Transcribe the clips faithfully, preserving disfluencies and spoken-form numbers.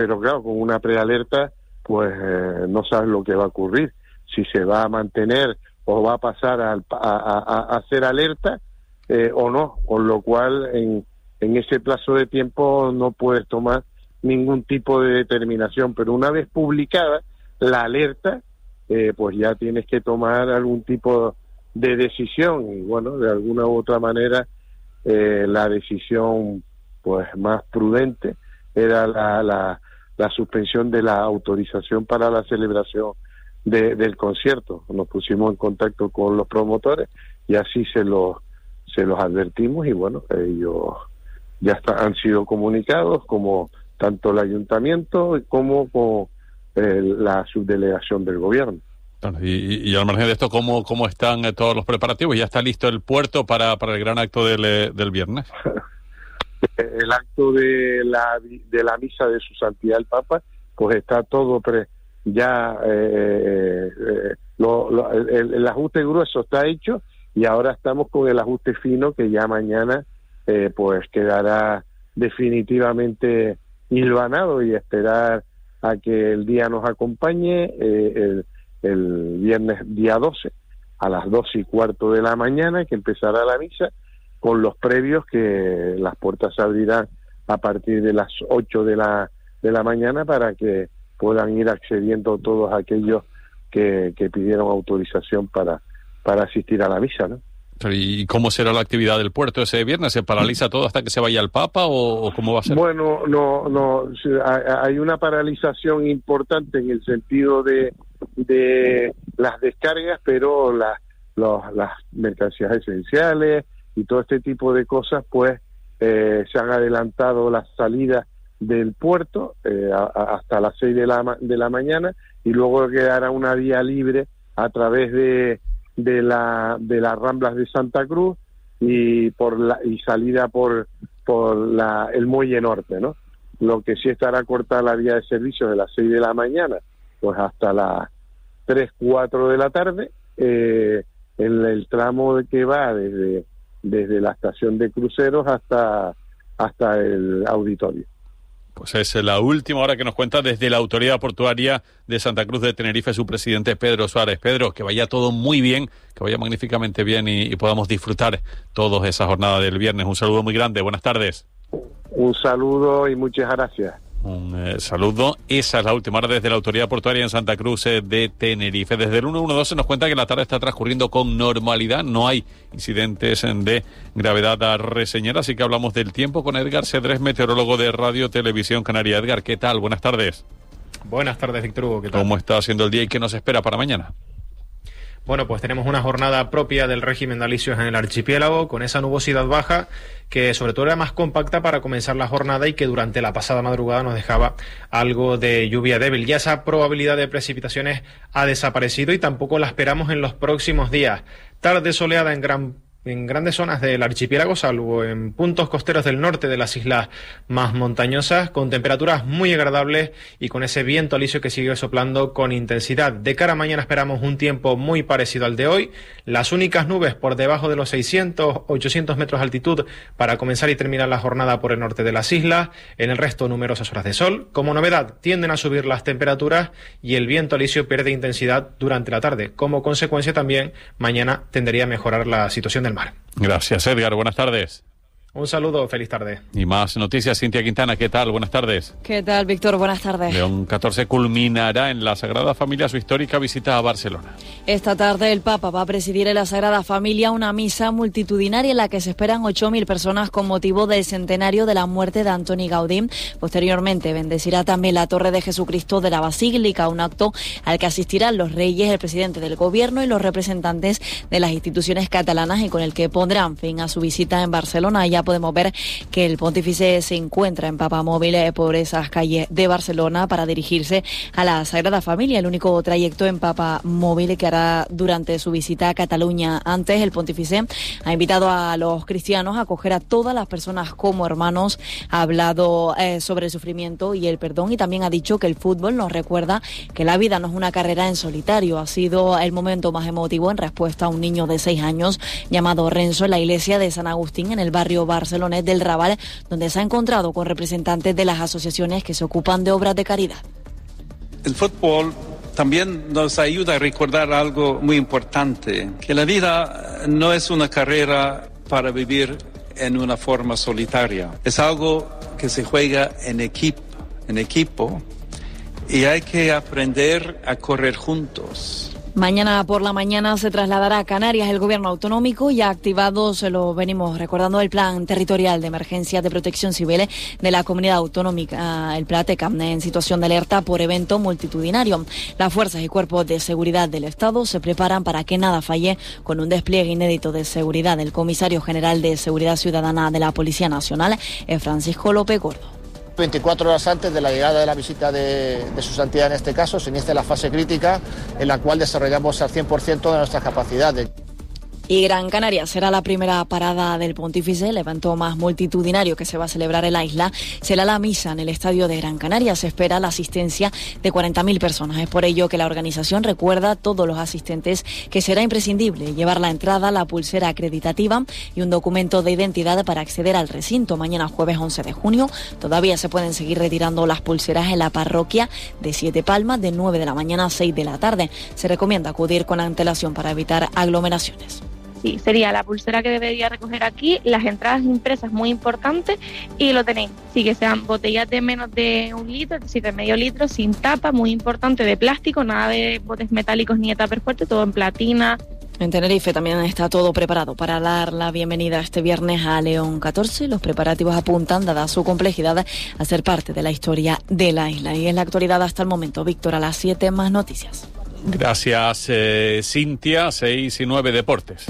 pero claro, con una prealerta, pues eh, no sabes lo que va a ocurrir, si se va a mantener o va a pasar a, a, a, a ser alerta eh, o no, con lo cual en, en ese plazo de tiempo no puedes tomar ningún tipo de determinación, pero una vez publicada la alerta, eh, pues ya tienes que tomar algún tipo de decisión, y bueno, de alguna u otra manera eh, la decisión pues más prudente era la, la, la suspensión de la autorización para la celebración de, del concierto. Nos pusimos en contacto con los promotores y así se los se los advertimos, y bueno, ellos ya está, han sido comunicados, como tanto el ayuntamiento como con eh, la subdelegación del gobierno. Y, y al margen de esto, ¿cómo, cómo están eh, todos los preparativos? ¿Ya está listo el puerto para, para el gran acto del, eh, del viernes? El acto de la de la misa de su santidad el Papa, pues está todo pre, ya eh, eh, lo, lo, el, el ajuste grueso está hecho, y ahora estamos con el ajuste fino, que ya mañana eh, pues quedará definitivamente hilvanado, y esperar a que el día nos acompañe eh, el, el viernes día doce a las doce y cuarto de la mañana, que empezará la misa, con los previos, que las puertas se abrirán a partir de las ocho de la de la mañana, para que puedan ir accediendo todos aquellos que, que pidieron autorización para para asistir a la misa, ¿no? ¿Y cómo será la actividad del puerto ese viernes? ¿Se paraliza todo hasta que se vaya el Papa o, o cómo va a ser? Bueno, no, no, hay una paralización importante en el sentido de de las descargas, pero las los, las mercancías esenciales y todo este tipo de cosas, pues eh, se han adelantado las salidas del puerto eh, a, a, hasta las seis de la, de la mañana, y luego quedará una vía libre a través de de la de las Ramblas de Santa Cruz y por la y salida por por la el Muelle Norte, ¿no? Lo que sí estará cortada la vía de servicio de las seis de la mañana pues hasta las tres, cuatro de la tarde, eh, en el tramo que va desde desde la estación de cruceros hasta hasta el auditorio. Pues es la última hora que nos cuenta desde la Autoridad Portuaria de Santa Cruz de Tenerife su presidente Pedro Suárez. Pedro, que vaya todo muy bien, que vaya magníficamente bien y, y podamos disfrutar todos esa jornada del viernes. Un saludo muy grande, buenas tardes. Un saludo y muchas gracias. Un eh, saludo. Esa es la última hora desde la Autoridad Portuaria en Santa Cruz eh, de Tenerife. Desde el uno uno dos se nos cuenta que la tarde está transcurriendo con normalidad. No hay incidentes de gravedad a reseñar, así que hablamos del tiempo con Edgar Cedrés, meteorólogo de Radio Televisión Canaria. Edgar, ¿qué tal? Buenas tardes. Buenas tardes, Víctor Hugo. ¿Qué tal? ¿Cómo está siendo el día y qué nos espera para mañana? Bueno, pues tenemos una jornada propia del régimen de alisios en el archipiélago, con esa nubosidad baja que sobre todo era más compacta para comenzar la jornada y que durante la pasada madrugada nos dejaba algo de lluvia débil. Ya esa probabilidad de precipitaciones ha desaparecido y tampoco la esperamos en los próximos días. Tarde soleada en gran en grandes zonas del archipiélago, salvo en puntos costeros del norte de las islas más montañosas, con temperaturas muy agradables y con ese viento alisio que sigue soplando con intensidad. De cara a mañana esperamos un tiempo muy parecido al de hoy, las únicas nubes por debajo de los seiscientos, ochocientos metros de altitud para comenzar y terminar la jornada por el norte de las islas, en el resto numerosas horas de sol. Como novedad, tienden a subir las temperaturas y el viento alisio pierde intensidad durante la tarde. Como consecuencia también, mañana tendería a mejorar la situación del mar. Gracias, Edgar. Buenas tardes. Un saludo, feliz tarde. Y más noticias, Cintia Quintana, ¿qué tal? Buenas tardes. ¿Qué tal, Víctor? Buenas tardes. León catorce culminará en la Sagrada Familia su histórica visita a Barcelona. Esta tarde el Papa va a presidir en la Sagrada Familia una misa multitudinaria en la que se esperan ocho mil personas con motivo del centenario de la muerte de Antoni Gaudí. Posteriormente bendecirá también la Torre de Jesucristo de la Basílica, un acto al que asistirán los reyes, el presidente del gobierno y los representantes de las instituciones catalanas, y con el que pondrán fin a su visita en Barcelona. Ya podemos ver que el pontífice se encuentra en papamóvil por esas calles de Barcelona para dirigirse a la Sagrada Familia, el único trayecto en papamóvil que hará durante su visita a Cataluña. Antes, el pontífice ha invitado a los cristianos a acoger a todas las personas como hermanos, ha hablado eh, sobre el sufrimiento y el perdón, y también ha dicho que el fútbol nos recuerda que la vida no es una carrera en solitario. Ha sido el momento más emotivo en respuesta a un niño de seis años llamado Renzo en la iglesia de San Agustín en el barrio barcelonés del Raval, donde se ha encontrado con representantes de las asociaciones que se ocupan de obras de caridad. El fútbol también nos ayuda a recordar algo muy importante, que la vida no es una carrera para vivir en una forma solitaria. Es algo que se juega en equipo, en equipo, y hay que aprender a correr juntos. Mañana por la mañana se trasladará a Canarias el gobierno autonómico y ha activado, se lo venimos recordando, el plan territorial de emergencias de protección civil de la comunidad autonómica, el Plateca, en situación de alerta por evento multitudinario. Las fuerzas y cuerpos de seguridad del Estado se preparan para que nada falle con un despliegue inédito de seguridad. El comisario general de Seguridad Ciudadana de la Policía Nacional es Francisco López Gordo. veinticuatro horas antes de la llegada de la visita de, de su santidad en este caso, se inicia la fase crítica en la cual desarrollamos al cien por ciento de nuestras capacidades. Y Gran Canaria será la primera parada del Pontífice, el evento más multitudinario que se va a celebrar en la isla. Será la misa en el estadio de Gran Canaria. Se espera la asistencia de cuarenta mil personas. Es por ello que la organización recuerda a todos los asistentes que será imprescindible llevar la entrada, la pulsera acreditativa y un documento de identidad para acceder al recinto. Mañana jueves once de junio todavía se pueden seguir retirando las pulseras en la parroquia de Siete Palmas de nueve de la mañana a seis de la tarde. Se recomienda acudir con antelación para evitar aglomeraciones. Sí, sería la pulsera que debería recoger aquí, las entradas impresas muy importantes y lo tenéis. Sí, que sean botellas de menos de un litro, es decir, de medio litro, sin tapa, muy importante, de plástico, nada de botes metálicos ni de tupper fuerte, todo en platina. En Tenerife también está todo preparado para dar la bienvenida este viernes a León catorce. Los preparativos apuntan, dada su complejidad, a ser parte de la historia de la isla. Y en la actualidad hasta el momento, Víctor, a las siete más noticias. Gracias, eh, Cintia. seis y nueve Deportes.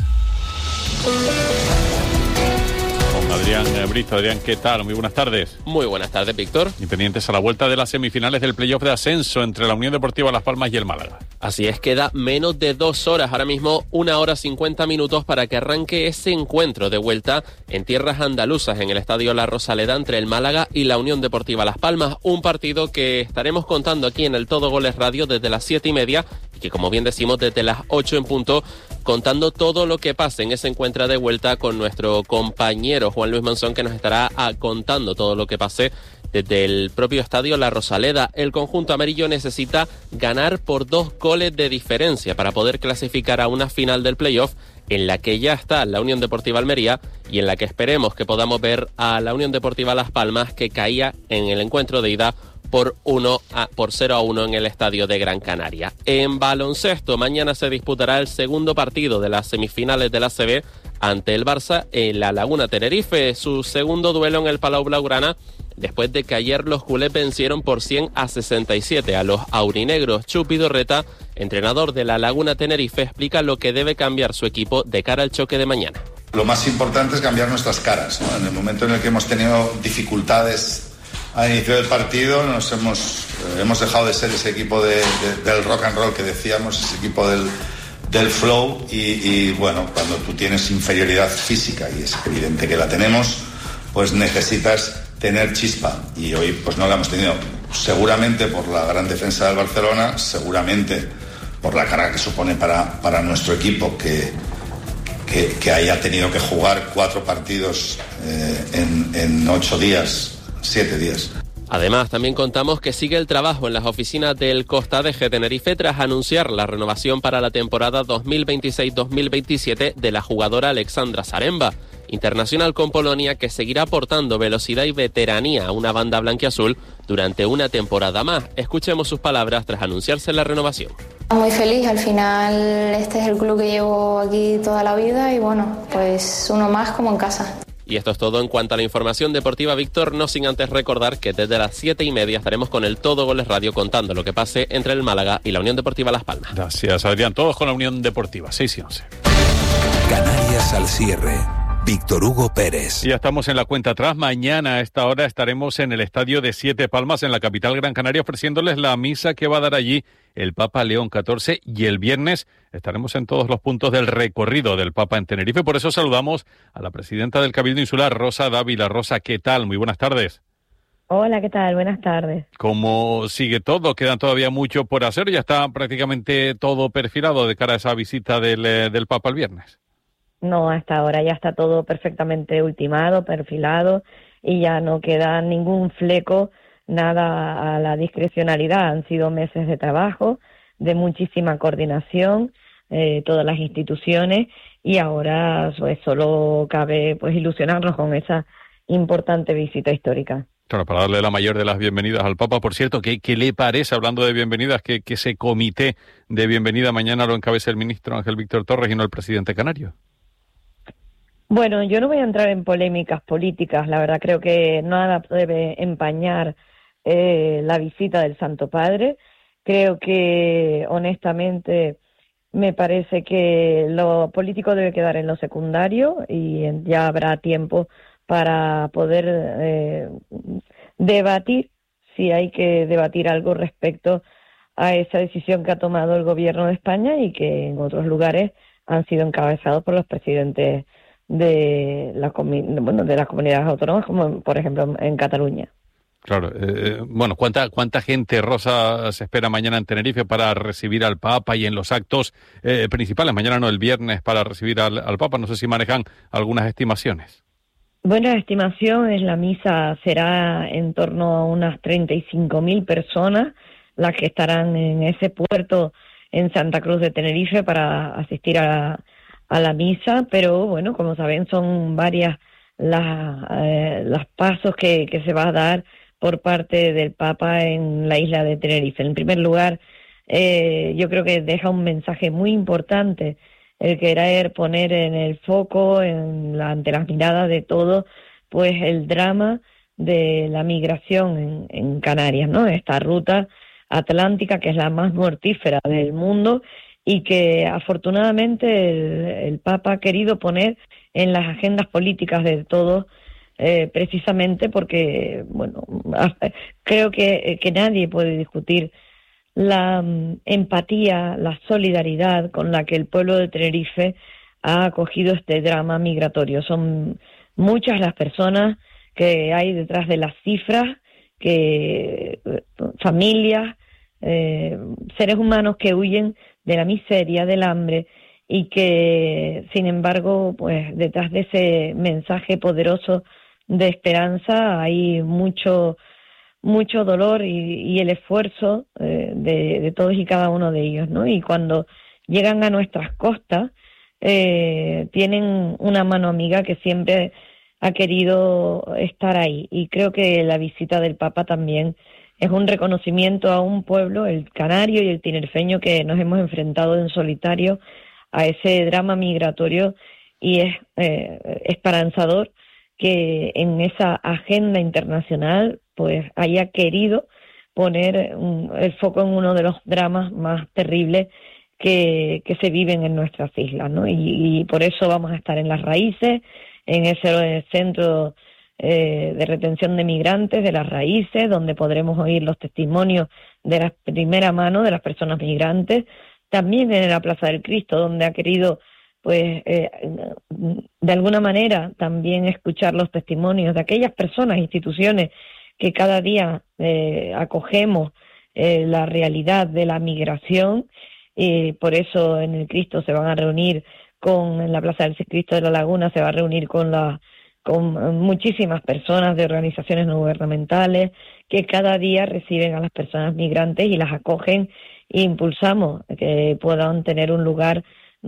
Con Adrián Bristo. Adrián, ¿qué tal? Muy buenas tardes. Muy buenas tardes, Víctor. Y pendientes a la vuelta de las semifinales del playoff de ascenso entre la Unión Deportiva Las Palmas y el Málaga. Así es, queda menos de dos horas, ahora mismo una hora cincuenta minutos para que arranque ese encuentro de vuelta en tierras andaluzas en el Estadio La Rosaleda entre el Málaga y la Unión Deportiva Las Palmas. Un partido que estaremos contando aquí en el Todo Goles Radio desde las siete y media y que, como bien decimos, desde las ocho en punto, contando todo lo que pase en ese encuentro de vuelta con nuestro compañero Juan Luis Manzón, que nos estará contando todo lo que pase desde el propio estadio La Rosaleda. El conjunto amarillo necesita ganar por dos goles de diferencia para poder clasificar a una final del playoff en la que ya está la Unión Deportiva Almería y en la que esperemos que podamos ver a la Unión Deportiva Las Palmas, que caía en el encuentro de ida por uno a, por cero a uno en el estadio de Gran Canaria. En baloncesto, mañana se disputará el segundo partido de las semifinales de la A C B ante el Barça en La Laguna Tenerife, su segundo duelo en el Palau Blaugrana, después de que ayer los culés vencieron por cien a sesenta y siete a los aurinegros. Chupi Dorreta, entrenador de La Laguna Tenerife, explica lo que debe cambiar su equipo de cara al choque de mañana. Lo más importante es cambiar nuestras caras, ¿no? En el momento en el que hemos tenido dificultades al inicio del partido, nos hemos, eh, hemos dejado de ser ese equipo de, de, del rock and roll que decíamos, ese equipo del, del flow y, y bueno, cuando tú tienes inferioridad física, y es evidente que la tenemos, pues necesitas tener chispa, y hoy pues no la hemos tenido, seguramente por la gran defensa del Barcelona, seguramente por la carga que supone para, para nuestro equipo que, que, que haya tenido que jugar cuatro partidos eh, en, en ocho días, siete días. Además, también contamos que sigue el trabajo en las oficinas del Costa de Tenerife tras anunciar la renovación para la temporada dos mil veintiséis dos mil veintisiete de la jugadora Alexandra Zaremba, internacional con Polonia, que seguirá aportando velocidad y veteranía a una banda blanquiazul durante una temporada más. Escuchemos sus palabras tras anunciarse la renovación. Muy feliz, al final este es el club que llevo aquí toda la vida y bueno, pues uno más como en casa. Y esto es todo en cuanto a la información deportiva, Víctor, no sin antes recordar que desde las siete y media estaremos con el Todo Goles Radio contando lo que pase entre el Málaga y la Unión Deportiva Las Palmas. Gracias, Adrián. Todos con la Unión Deportiva, seis y once. Canarias al cierre. Víctor Hugo Pérez. Ya estamos en la cuenta atrás. Mañana a esta hora estaremos en el estadio de Siete Palmas, en la capital Gran Canaria, ofreciéndoles la misa que va a dar allí el Papa León catorce, y el viernes estaremos en todos los puntos del recorrido del Papa en Tenerife. Por eso saludamos a la presidenta del Cabildo Insular, Rosa Dávila. Rosa, ¿qué tal? Muy buenas tardes. Hola, ¿qué tal? Buenas tardes. ¿Cómo sigue todo? ¿Quedan todavía mucho por hacer? ¿Ya está prácticamente todo perfilado de cara a esa visita del, del Papa el viernes? No, hasta ahora ya está todo perfectamente ultimado, perfilado y ya no queda ningún fleco, nada a la discrecionalidad. Han sido meses de trabajo, de muchísima coordinación, eh, todas las instituciones, y ahora pues solo cabe pues ilusionarnos con esa importante visita histórica. Claro, para darle la mayor de las bienvenidas al Papa. Por cierto, ¿qué, qué le parece, hablando de bienvenidas, que, que ese comité de bienvenida mañana lo encabece el ministro Ángel Víctor Torres y no el presidente canario? Bueno, yo no voy a entrar en polémicas políticas. La verdad creo que nada debe empañar eh, la visita del Santo Padre. Creo que, honestamente, me parece que lo político debe quedar en lo secundario y ya habrá tiempo para poder eh, debatir, si hay que debatir algo respecto a esa decisión que ha tomado el gobierno de España y que en otros lugares han sido encabezados por los presidentes de, la comi- bueno, de las comunidades autónomas, como por ejemplo en Cataluña. Claro, eh, bueno, ¿cuánta cuánta gente, Rosa, se espera mañana en Tenerife para recibir al Papa y en los actos eh, principales? Mañana no, el viernes, para recibir al, al Papa. No sé si manejan algunas estimaciones. Buena estimación es la misa, será en torno a unas treinta y cinco mil personas las que estarán en ese puerto en Santa Cruz de Tenerife para asistir a, a la misa, pero bueno, como saben, son varias las, eh, los pasos que, que se va a dar por parte del Papa en la isla de Tenerife. En primer lugar, eh, yo creo que deja un mensaje muy importante, el querer poner en el foco, en la, ante las miradas de todos, pues el drama de la migración en, en Canarias, ¿no? Esta ruta atlántica que es la más mortífera del mundo y que afortunadamente el, el Papa ha querido poner en las agendas políticas de todos, eh, precisamente porque, bueno, creo que, que nadie puede discutir la um, empatía, la solidaridad con la que el pueblo de Tenerife ha acogido este drama migratorio. Son muchas las personas que hay detrás de las cifras, que familias, eh, seres humanos que huyen de la miseria, del hambre, y que, sin embargo, pues detrás de ese mensaje poderoso de esperanza hay mucho mucho dolor y, y el esfuerzo eh, de, de todos y cada uno de ellos, ¿no? Y cuando llegan a nuestras costas, eh, tienen una mano amiga que siempre ha querido estar ahí. Y creo que la visita del Papa también es un reconocimiento a un pueblo, el canario y el tinerfeño, que nos hemos enfrentado en solitario a ese drama migratorio, y es eh, esperanzador que en esa agenda internacional pues haya querido poner un, el foco en uno de los dramas más terribles que, que se viven en nuestras islas, ¿no? Y, y por eso vamos a estar en las raíces, en ese centro eh, de retención de migrantes de las raíces, donde podremos oír los testimonios de la primera mano de las personas migrantes, también en la Plaza del Cristo, donde ha querido pues eh, de alguna manera también escuchar los testimonios de aquellas personas, instituciones que cada día eh, acogemos eh, la realidad de la migración, y por eso en el Cristo se van a reunir con, en la Plaza del Cristo de la Laguna se va a reunir con la con muchísimas personas de organizaciones no gubernamentales que cada día reciben a las personas migrantes y las acogen e impulsamos que puedan tener un lugar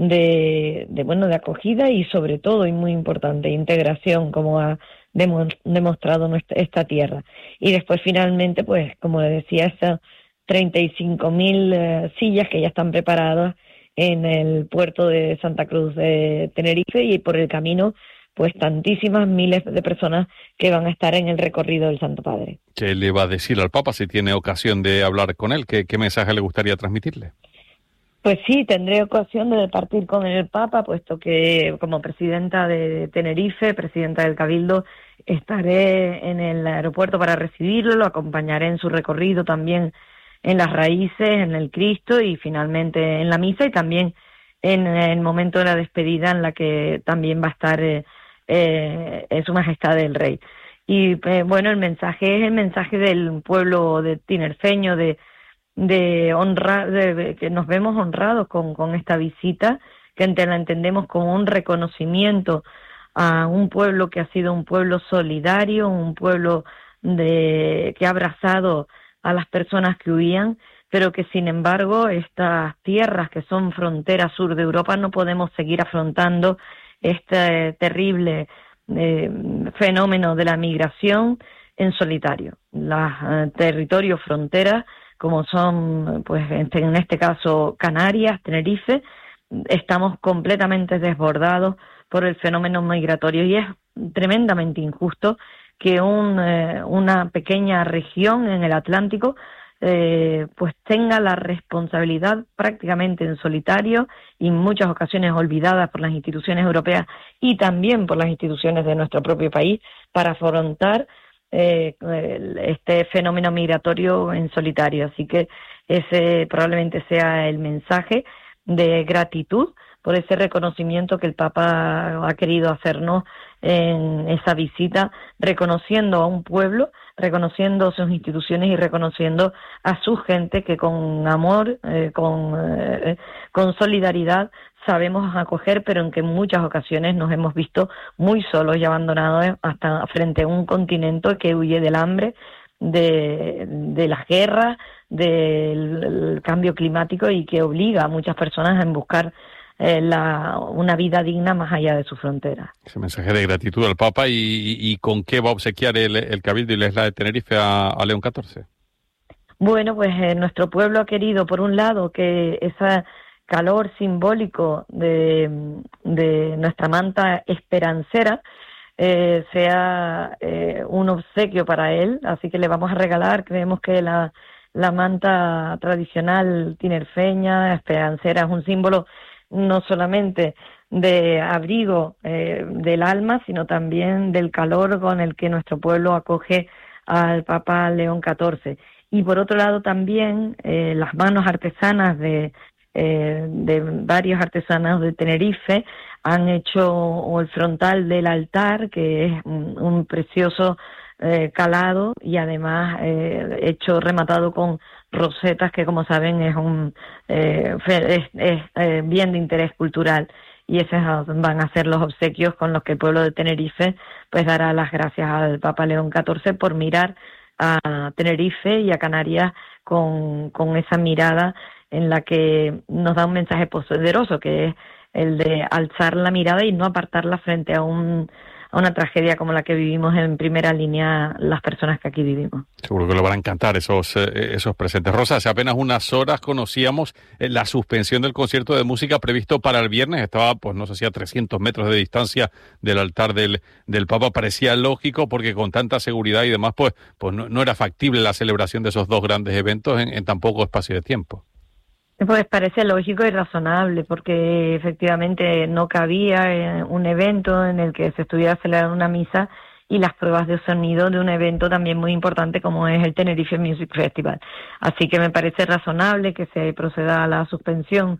de, de bueno de acogida y sobre todo, y muy importante, integración, como ha demo, demostrado nuestra, esta tierra. Y después finalmente, pues como le decía, esas treinta y cinco mil eh, sillas que ya están preparadas en el puerto de Santa Cruz de Tenerife, y por el camino pues tantísimas miles de personas que van a estar en el recorrido del Santo Padre. ¿Qué le va a decir al Papa si tiene ocasión de hablar con él? ¿Qué, qué mensaje le gustaría transmitirle? Pues sí, tendré ocasión de partir con el Papa, puesto que como presidenta de Tenerife, presidenta del Cabildo, estaré en el aeropuerto para recibirlo, lo acompañaré en su recorrido también en las raíces, en el Cristo y finalmente en la misa, y también en el momento de la despedida en la que también va a estar eh, eh, Su Majestad el Rey. Y eh, bueno, el mensaje es el mensaje del pueblo de tinerfeño, de de honra, de, de, que nos vemos honrados con, con esta visita, que la entendemos como un reconocimiento a un pueblo que ha sido un pueblo solidario, un pueblo de que ha abrazado a las personas que huían, pero que sin embargo estas tierras que son frontera sur de Europa no podemos seguir afrontando este terrible eh, fenómeno de la migración en solitario. Los eh, territorios fronteras, como son, pues en este caso Canarias, Tenerife, estamos completamente desbordados por el fenómeno migratorio y es tremendamente injusto que un, eh, una pequeña región en el Atlántico eh, pues tenga la responsabilidad prácticamente en solitario y en muchas ocasiones olvidadas por las instituciones europeas y también por las instituciones de nuestro propio país para afrontar eh, este fenómeno migratorio en solitario. Así que ese probablemente sea el mensaje de gratitud por ese reconocimiento que el Papa ha querido hacernos en esa visita, reconociendo a un pueblo, reconociendo sus instituciones y reconociendo a su gente que con amor, eh, con, eh, con solidaridad sabemos acoger, pero en que en muchas ocasiones nos hemos visto muy solos y abandonados hasta frente a un continente que huye del hambre, de, de las guerras, del cambio climático y que obliga a muchas personas a buscar eh, la, una vida digna más allá de sus fronteras. Ese mensaje de gratitud al Papa y, y, y ¿con qué va a obsequiar el, el Cabildo y la isla de Tenerife a, a León catorce? Bueno, pues eh, nuestro pueblo ha querido, por un lado, que ese calor simbólico de, de nuestra manta esperancera Eh, sea eh, un obsequio para él, así que le vamos a regalar, creemos que la, la manta tradicional tinerfeña, esperancera, es un símbolo no solamente de abrigo eh, del alma, sino también del calor con el que nuestro pueblo acoge al Papa León catorce. Y por otro lado también eh, las manos artesanas de Eh, de varios artesanos de Tenerife han hecho el frontal del altar, que es un, un precioso eh, calado y además eh, hecho rematado con rosetas, que como saben es un eh, es, es eh, bien de interés cultural, y esos van a ser los obsequios con los que el pueblo de Tenerife pues dará las gracias al Papa León catorce por mirar a Tenerife y a Canarias con, con esa mirada en la que nos da un mensaje poderoso, que es el de alzar la mirada y no apartarla frente a un a una tragedia como la que vivimos en primera línea las personas que aquí vivimos. Seguro que le van a encantar esos eh, esos presentes. Rosa, hace apenas unas horas conocíamos eh, la suspensión del concierto de música previsto para el viernes. Estaba, pues no sé si a trescientos metros de distancia del altar del, del Papa. Parecía lógico porque con tanta seguridad y demás, pues, pues no, no era factible la celebración de esos dos grandes eventos en, en tan poco espacio de tiempo. Pues parece lógico y razonable, porque efectivamente no cabía un evento en el que se estuviera celebrando una misa y las pruebas de sonido de un evento también muy importante como es el Tenerife Music Festival. Así que me parece razonable que se proceda a la suspensión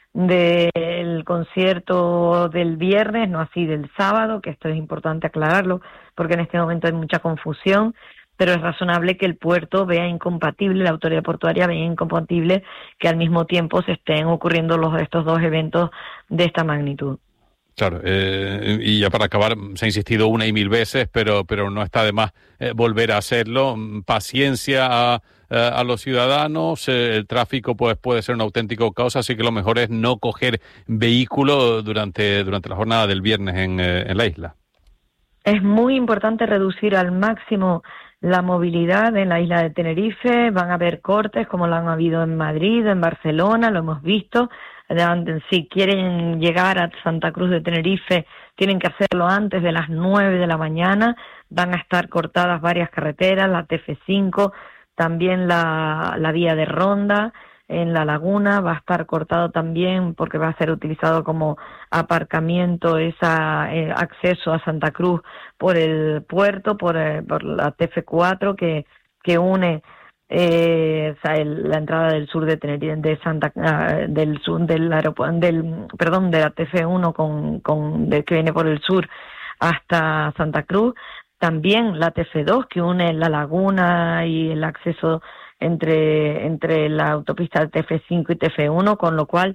del concierto del viernes, no así del sábado, que esto es importante aclararlo, porque en este momento hay mucha confusión, pero es razonable que el puerto vea incompatible, la autoridad portuaria vea incompatible que al mismo tiempo se estén ocurriendo los estos dos eventos de esta magnitud. Claro, eh, y ya para acabar, se ha insistido una y mil veces, pero pero no está de más eh, volver a hacerlo. Paciencia a, a los ciudadanos, eh, el tráfico pues puede ser un auténtico caos, así que lo mejor es no coger vehículo durante, durante la jornada del viernes en, eh, en la isla. Es muy importante reducir al máximo la movilidad en la isla de Tenerife. Van a haber cortes como lo han habido en Madrid, en Barcelona, lo hemos visto. Si quieren llegar a Santa Cruz de Tenerife tienen que hacerlo antes de las nueve de la mañana. Van a estar cortadas varias carreteras, la T F cinco, también la, la vía de Ronda en la laguna va a estar cortado también porque va a ser utilizado como aparcamiento ese eh, acceso a Santa Cruz por el puerto, por, eh, por la T F cuatro que, que une eh, el, la entrada del sur de Tenerife, de Santa uh, del sur del aeropuerto, del perdón, de la T F uno con, con de, que viene por el sur hasta Santa Cruz. También la T F dos que une la laguna y el acceso entre entre la autopista T F cinco y T F uno, con lo cual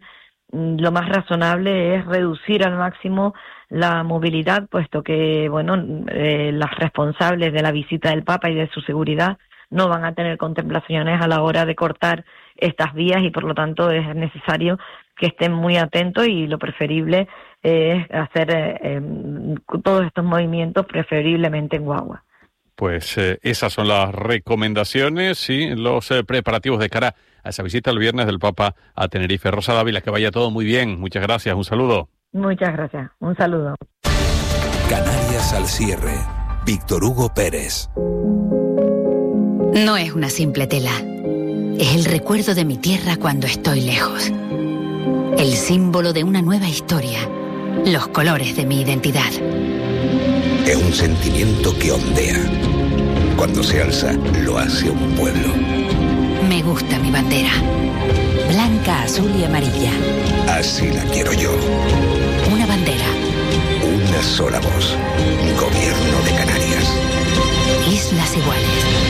lo más razonable es reducir al máximo la movilidad, puesto que, bueno, eh, las responsables de la visita del Papa y de su seguridad no van a tener contemplaciones a la hora de cortar estas vías y por lo tanto es necesario que estén muy atentos y lo preferible es hacer eh, eh, todos estos movimientos preferiblemente en guagua. Pues eh, esas son las recomendaciones y los eh, preparativos de cara a esa visita el viernes del Papa a Tenerife. Rosa Dávila, que vaya todo muy bien. Muchas gracias. Un saludo. Muchas gracias. Un saludo. Canarias al cierre. Víctor Hugo Pérez. No es una simple tela. Es el recuerdo de mi tierra cuando estoy lejos. El símbolo de una nueva historia. Los colores de mi identidad. Es un sentimiento que ondea. Cuando se alza, lo hace un pueblo. Me gusta mi bandera. Blanca, azul y amarilla. Así la quiero yo. Una bandera. Una sola voz. Gobierno de Canarias. Islas Iguales.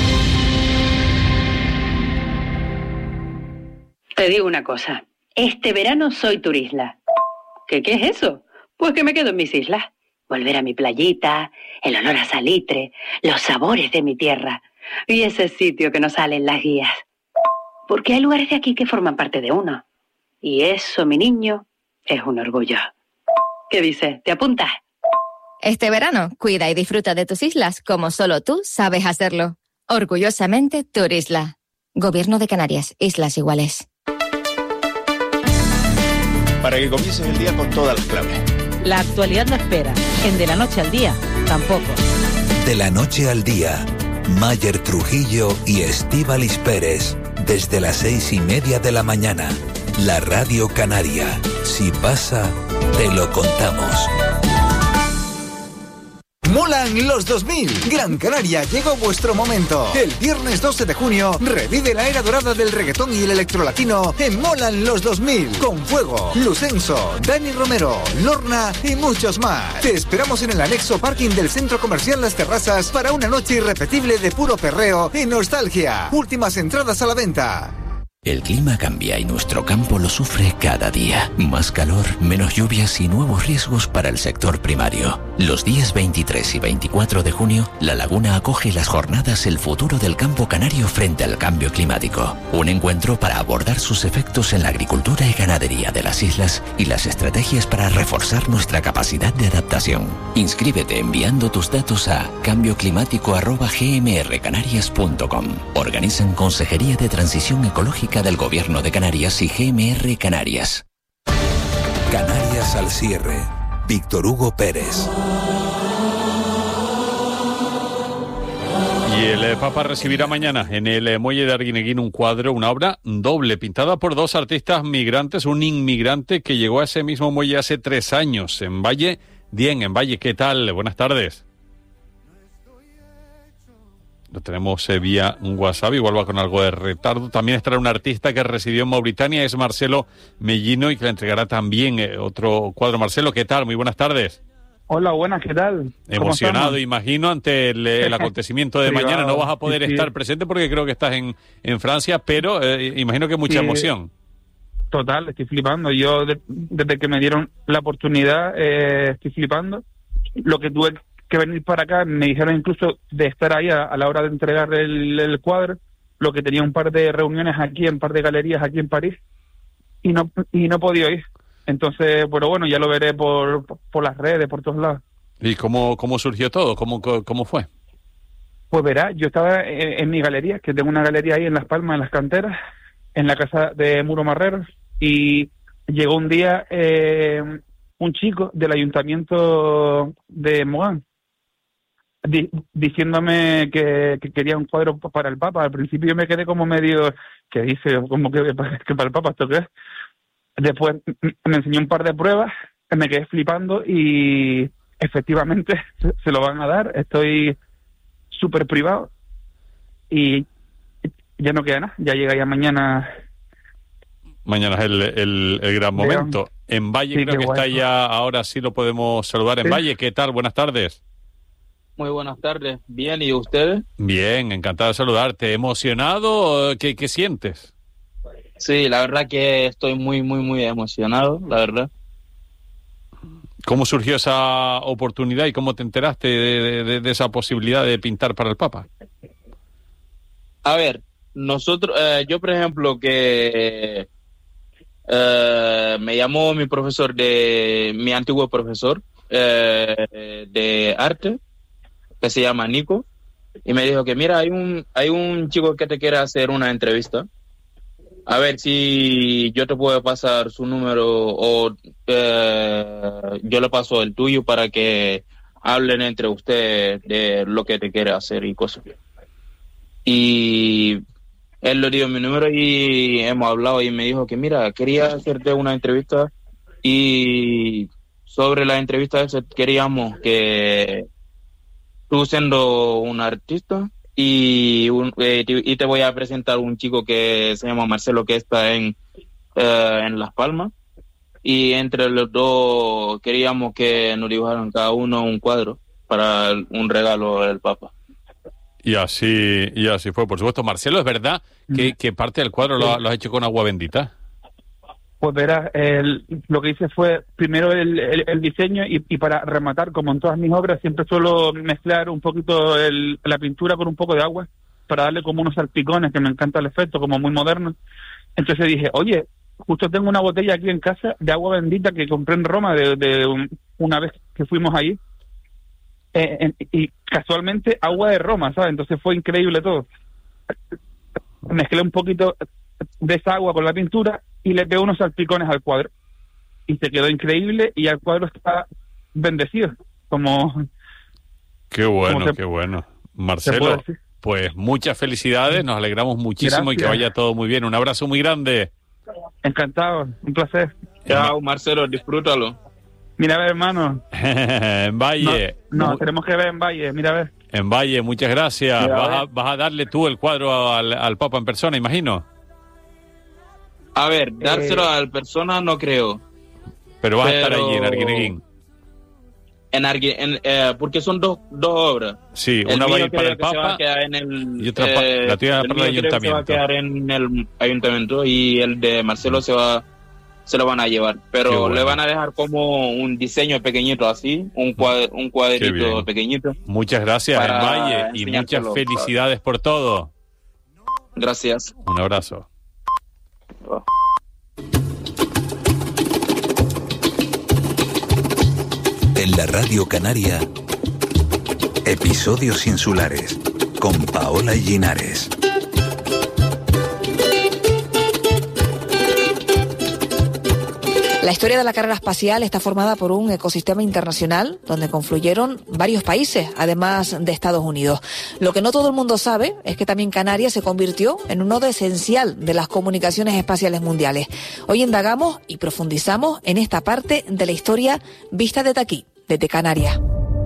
Te digo una cosa. Este verano soy turisla. ¿Qué, qué es eso? Pues que me quedo en mis islas. Volver a mi playita, el olor a salitre, los sabores de mi tierra y ese sitio que nos sale en las guías. Porque hay lugares de aquí que forman parte de uno. Y eso, mi niño, es un orgullo. ¿Qué dices? ¿Te apuntas? Este verano, cuida y disfruta de tus islas como solo tú sabes hacerlo. Orgullosamente, Turisla. Gobierno de Canarias, Islas Iguales. Para que comiences el día con todas las claves. La actualidad no espera. En De la Noche al Día, tampoco. De la Noche al Día, Mayer Trujillo y Estíbaliz Pérez. Desde las seis y media de la mañana. La Radio Canaria. Si pasa, te lo contamos. Molan los dos mil. Gran Canaria, llegó vuestro momento. El viernes doce de junio revive la era dorada del reggaetón y el electrolatino en Molan los dos mil. Con Fuego, Lucenso, Dani Romero, Lorna y muchos más. Te esperamos en el anexo parking del Centro Comercial Las Terrazas para una noche irrepetible de puro perreo y nostalgia. Últimas entradas a la venta. El clima cambia y nuestro campo lo sufre cada día. Más calor, menos lluvias y nuevos riesgos para el sector primario. Los días veintitrés y veinticuatro de junio, La Laguna acoge las jornadas El futuro del campo canario frente al cambio climático. Un encuentro para abordar sus efectos en la agricultura y ganadería de las islas y las estrategias para reforzar nuestra capacidad de adaptación. Inscríbete enviando tus datos a cambio climático arroba g m r canarias punto com. Organizan Consejería de Transición Ecológica del Gobierno de Canarias y G M R Canarias. Canarias al cierre. Víctor Hugo Pérez. Y el Papa recibirá mañana en el Muelle de Arguineguín un cuadro, una obra doble, pintada por dos artistas migrantes, un inmigrante que llegó a ese mismo muelle hace tres años, en Valle. Dien, en Valle, ¿qué tal? Buenas tardes. Lo tenemos eh, vía WhatsApp, igual va con algo de retardo. También estará un artista que residió en Mauritania, es Marcelo Mellino, y que le entregará también eh, otro cuadro. Marcelo, ¿qué tal? Muy buenas tardes. Hola, buenas, ¿qué tal? Emocionado, imagino, ante el, el acontecimiento de mañana. No vas a poder sí, sí. estar presente porque creo que estás en, en Francia, pero eh, imagino que mucha sí. emoción. Total, estoy flipando. Yo, de, desde que me dieron la oportunidad, eh, estoy flipando. Lo que tuve que venir para acá, me dijeron incluso de estar ahí a, a la hora de entregar el, el cuadro, lo que tenía un par de reuniones aquí, un par de galerías aquí en París, y no y no he podido ir. Entonces, pero bueno, ya lo veré por, por las redes, por todos lados. ¿Y cómo, cómo surgió todo? ¿Cómo, cómo fue? Pues verá, yo estaba en, en mi galería, que tengo una galería ahí en Las Palmas, en Las Canteras, en la casa de Muro Marreros, y llegó un día eh, un chico del ayuntamiento de Mogán, Di, diciéndome que, que quería un cuadro para el Papa. Al principio yo me quedé como medio, que dice, como que, que para el Papa, ¿esto qué es? Después me enseñó un par de pruebas, me quedé flipando y efectivamente se lo van a dar. Estoy súper privado y ya no queda nada, ya llega ya mañana. Mañana es el, el, el gran momento. En Valle, sí, creo que bueno. Está ya, ahora sí lo podemos saludar. En sí. Valle, ¿qué tal? Buenas tardes. Muy buenas tardes. Bien, ¿y ustedes? Bien, encantado de saludarte. ¿Emocionado? ¿Qué, qué sientes? Sí, la verdad que estoy muy, muy, muy emocionado, la verdad. ¿Cómo surgió esa oportunidad y cómo te enteraste de, de, de esa posibilidad de pintar para el Papa? A ver, nosotros, eh, yo por ejemplo que eh, me llamó mi profesor de, mi antiguo profesor eh, de arte, que se llama Nico, y me dijo que mira, hay un, hay un chico que te quiere hacer una entrevista. A ver si yo te puedo pasar su número o eh, yo le paso el tuyo para que hablen entre ustedes de lo que te quiere hacer y cosas. Y él le dio mi número y hemos hablado y me dijo que mira, quería hacerte una entrevista y sobre la entrevista esa queríamos que tú siendo un artista y, un, eh, y te voy a presentar un chico que se llama Marcelo, que está en, eh, en Las Palmas, y entre los dos queríamos que nos dibujaran cada uno un cuadro para un regalo del Papa. Y así y así fue, por supuesto. Marcelo, ¿es verdad que, que parte del cuadro lo, lo has hecho con agua bendita? Pues verás, el, lo que hice fue primero el, el, el diseño y, y para rematar, como en todas mis obras, siempre suelo mezclar un poquito el, la pintura con un poco de agua para darle como unos salpicones, que me encanta el efecto, como muy moderno. Entonces dije, oye, justo tengo una botella aquí en casa de agua bendita que compré en Roma de, de un, una vez que fuimos allí. Eh, en, y casualmente agua de Roma, ¿sabes? Entonces fue increíble todo. Mezclé un poquito de esa agua con la pintura y le pegué unos salpicones al cuadro y se quedó increíble y el cuadro está bendecido, como... Qué bueno, se, qué bueno. Marcelo, pues muchas felicidades, nos alegramos muchísimo. Gracias. Y que vaya todo muy bien. Un abrazo muy grande. Encantado, un placer. Chao, Marcelo, disfrútalo. Mira a ver, hermano. En Valle. No, no, tenemos que ver en Valle, mira a ver. En Valle, muchas gracias. Mira, vas, a, vas a darle tú el cuadro al, al Papa en persona, imagino. A ver, dárselo eh, al persona no creo. Pero vas pero... a estar allí en Arguineguín. En Argui... en, eh, porque son dos, dos obras. Sí, una va a ir para el Papa se va a quedar en el, y otra eh, la tuya para el ayuntamiento. Se va a quedar en el ayuntamiento y el de Marcelo se va se lo van a llevar. Pero bueno, le van a dejar como un diseño pequeñito así, un, cuad, un cuadrito pequeñito. Muchas gracias, en Valle, y muchas felicidades por todo. Gracias. Un abrazo. Oh. En la Radio Canaria, episodios insulares, con Paola Llinares. La historia de la carrera espacial está formada por un ecosistema internacional donde confluyeron varios países, además de Estados Unidos. Lo que no todo el mundo sabe es que también Canarias se convirtió en un nodo esencial de las comunicaciones espaciales mundiales. Hoy indagamos y profundizamos en esta parte de la historia vista desde aquí, desde Canarias.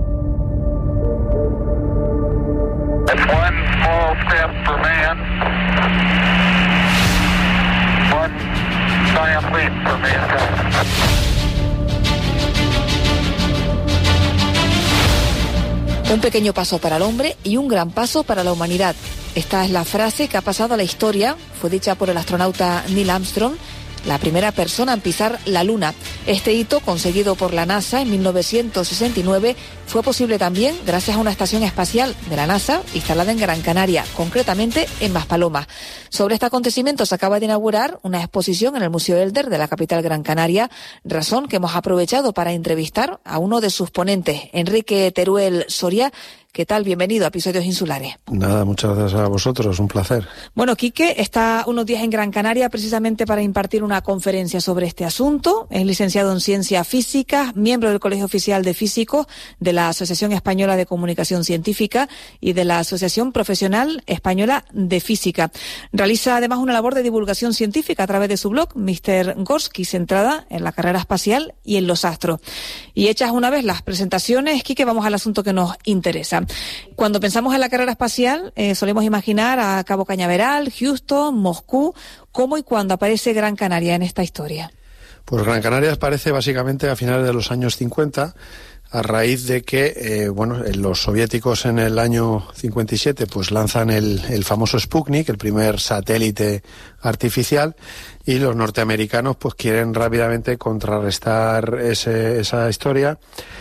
Un pequeño paso para el hombre y un gran paso para la humanidad. Esta es la frase que ha pasado a la historia. Fue dicha por el astronauta Neil Armstrong, la primera persona en pisar la Luna. Este hito, conseguido por la NASA en mil novecientos sesenta y nueve, fue posible también gracias a una estación espacial de la NASA instalada en Gran Canaria, concretamente en Maspalomas. Sobre este acontecimiento se acaba de inaugurar una exposición en el Museo Elder de la capital Gran Canaria, razón que hemos aprovechado para entrevistar a uno de sus ponentes, Enrique Teruel Soria. ¿Qué tal? Bienvenido a Episodios Insulares. Nada, muchas gracias a vosotros, un placer. Bueno, Quique está unos días en Gran Canaria precisamente para impartir una conferencia sobre este asunto. Es licenciado en Ciencias Físicas, miembro del Colegio Oficial de Físicos, de la Asociación Española de Comunicación Científica y de la Asociación Profesional Española de Física. Realiza además una labor de divulgación científica a través de su blog, mister Gorski, centrada en la carrera espacial y en los astros. Y hechas una vez las presentaciones, Quique, vamos al asunto que nos interesa. Cuando pensamos en la carrera espacial, eh, solemos imaginar a Cabo Cañaveral, Houston, Moscú. ¿Cómo y cuándo aparece Gran Canaria en esta historia? Pues Gran Canaria aparece básicamente a finales de los años cincuenta, a raíz de que, eh, bueno, los soviéticos en el año cincuenta y siete pues lanzan el, el famoso Sputnik, el primer satélite artificial, y los norteamericanos pues quieren rápidamente contrarrestar ese, esa historia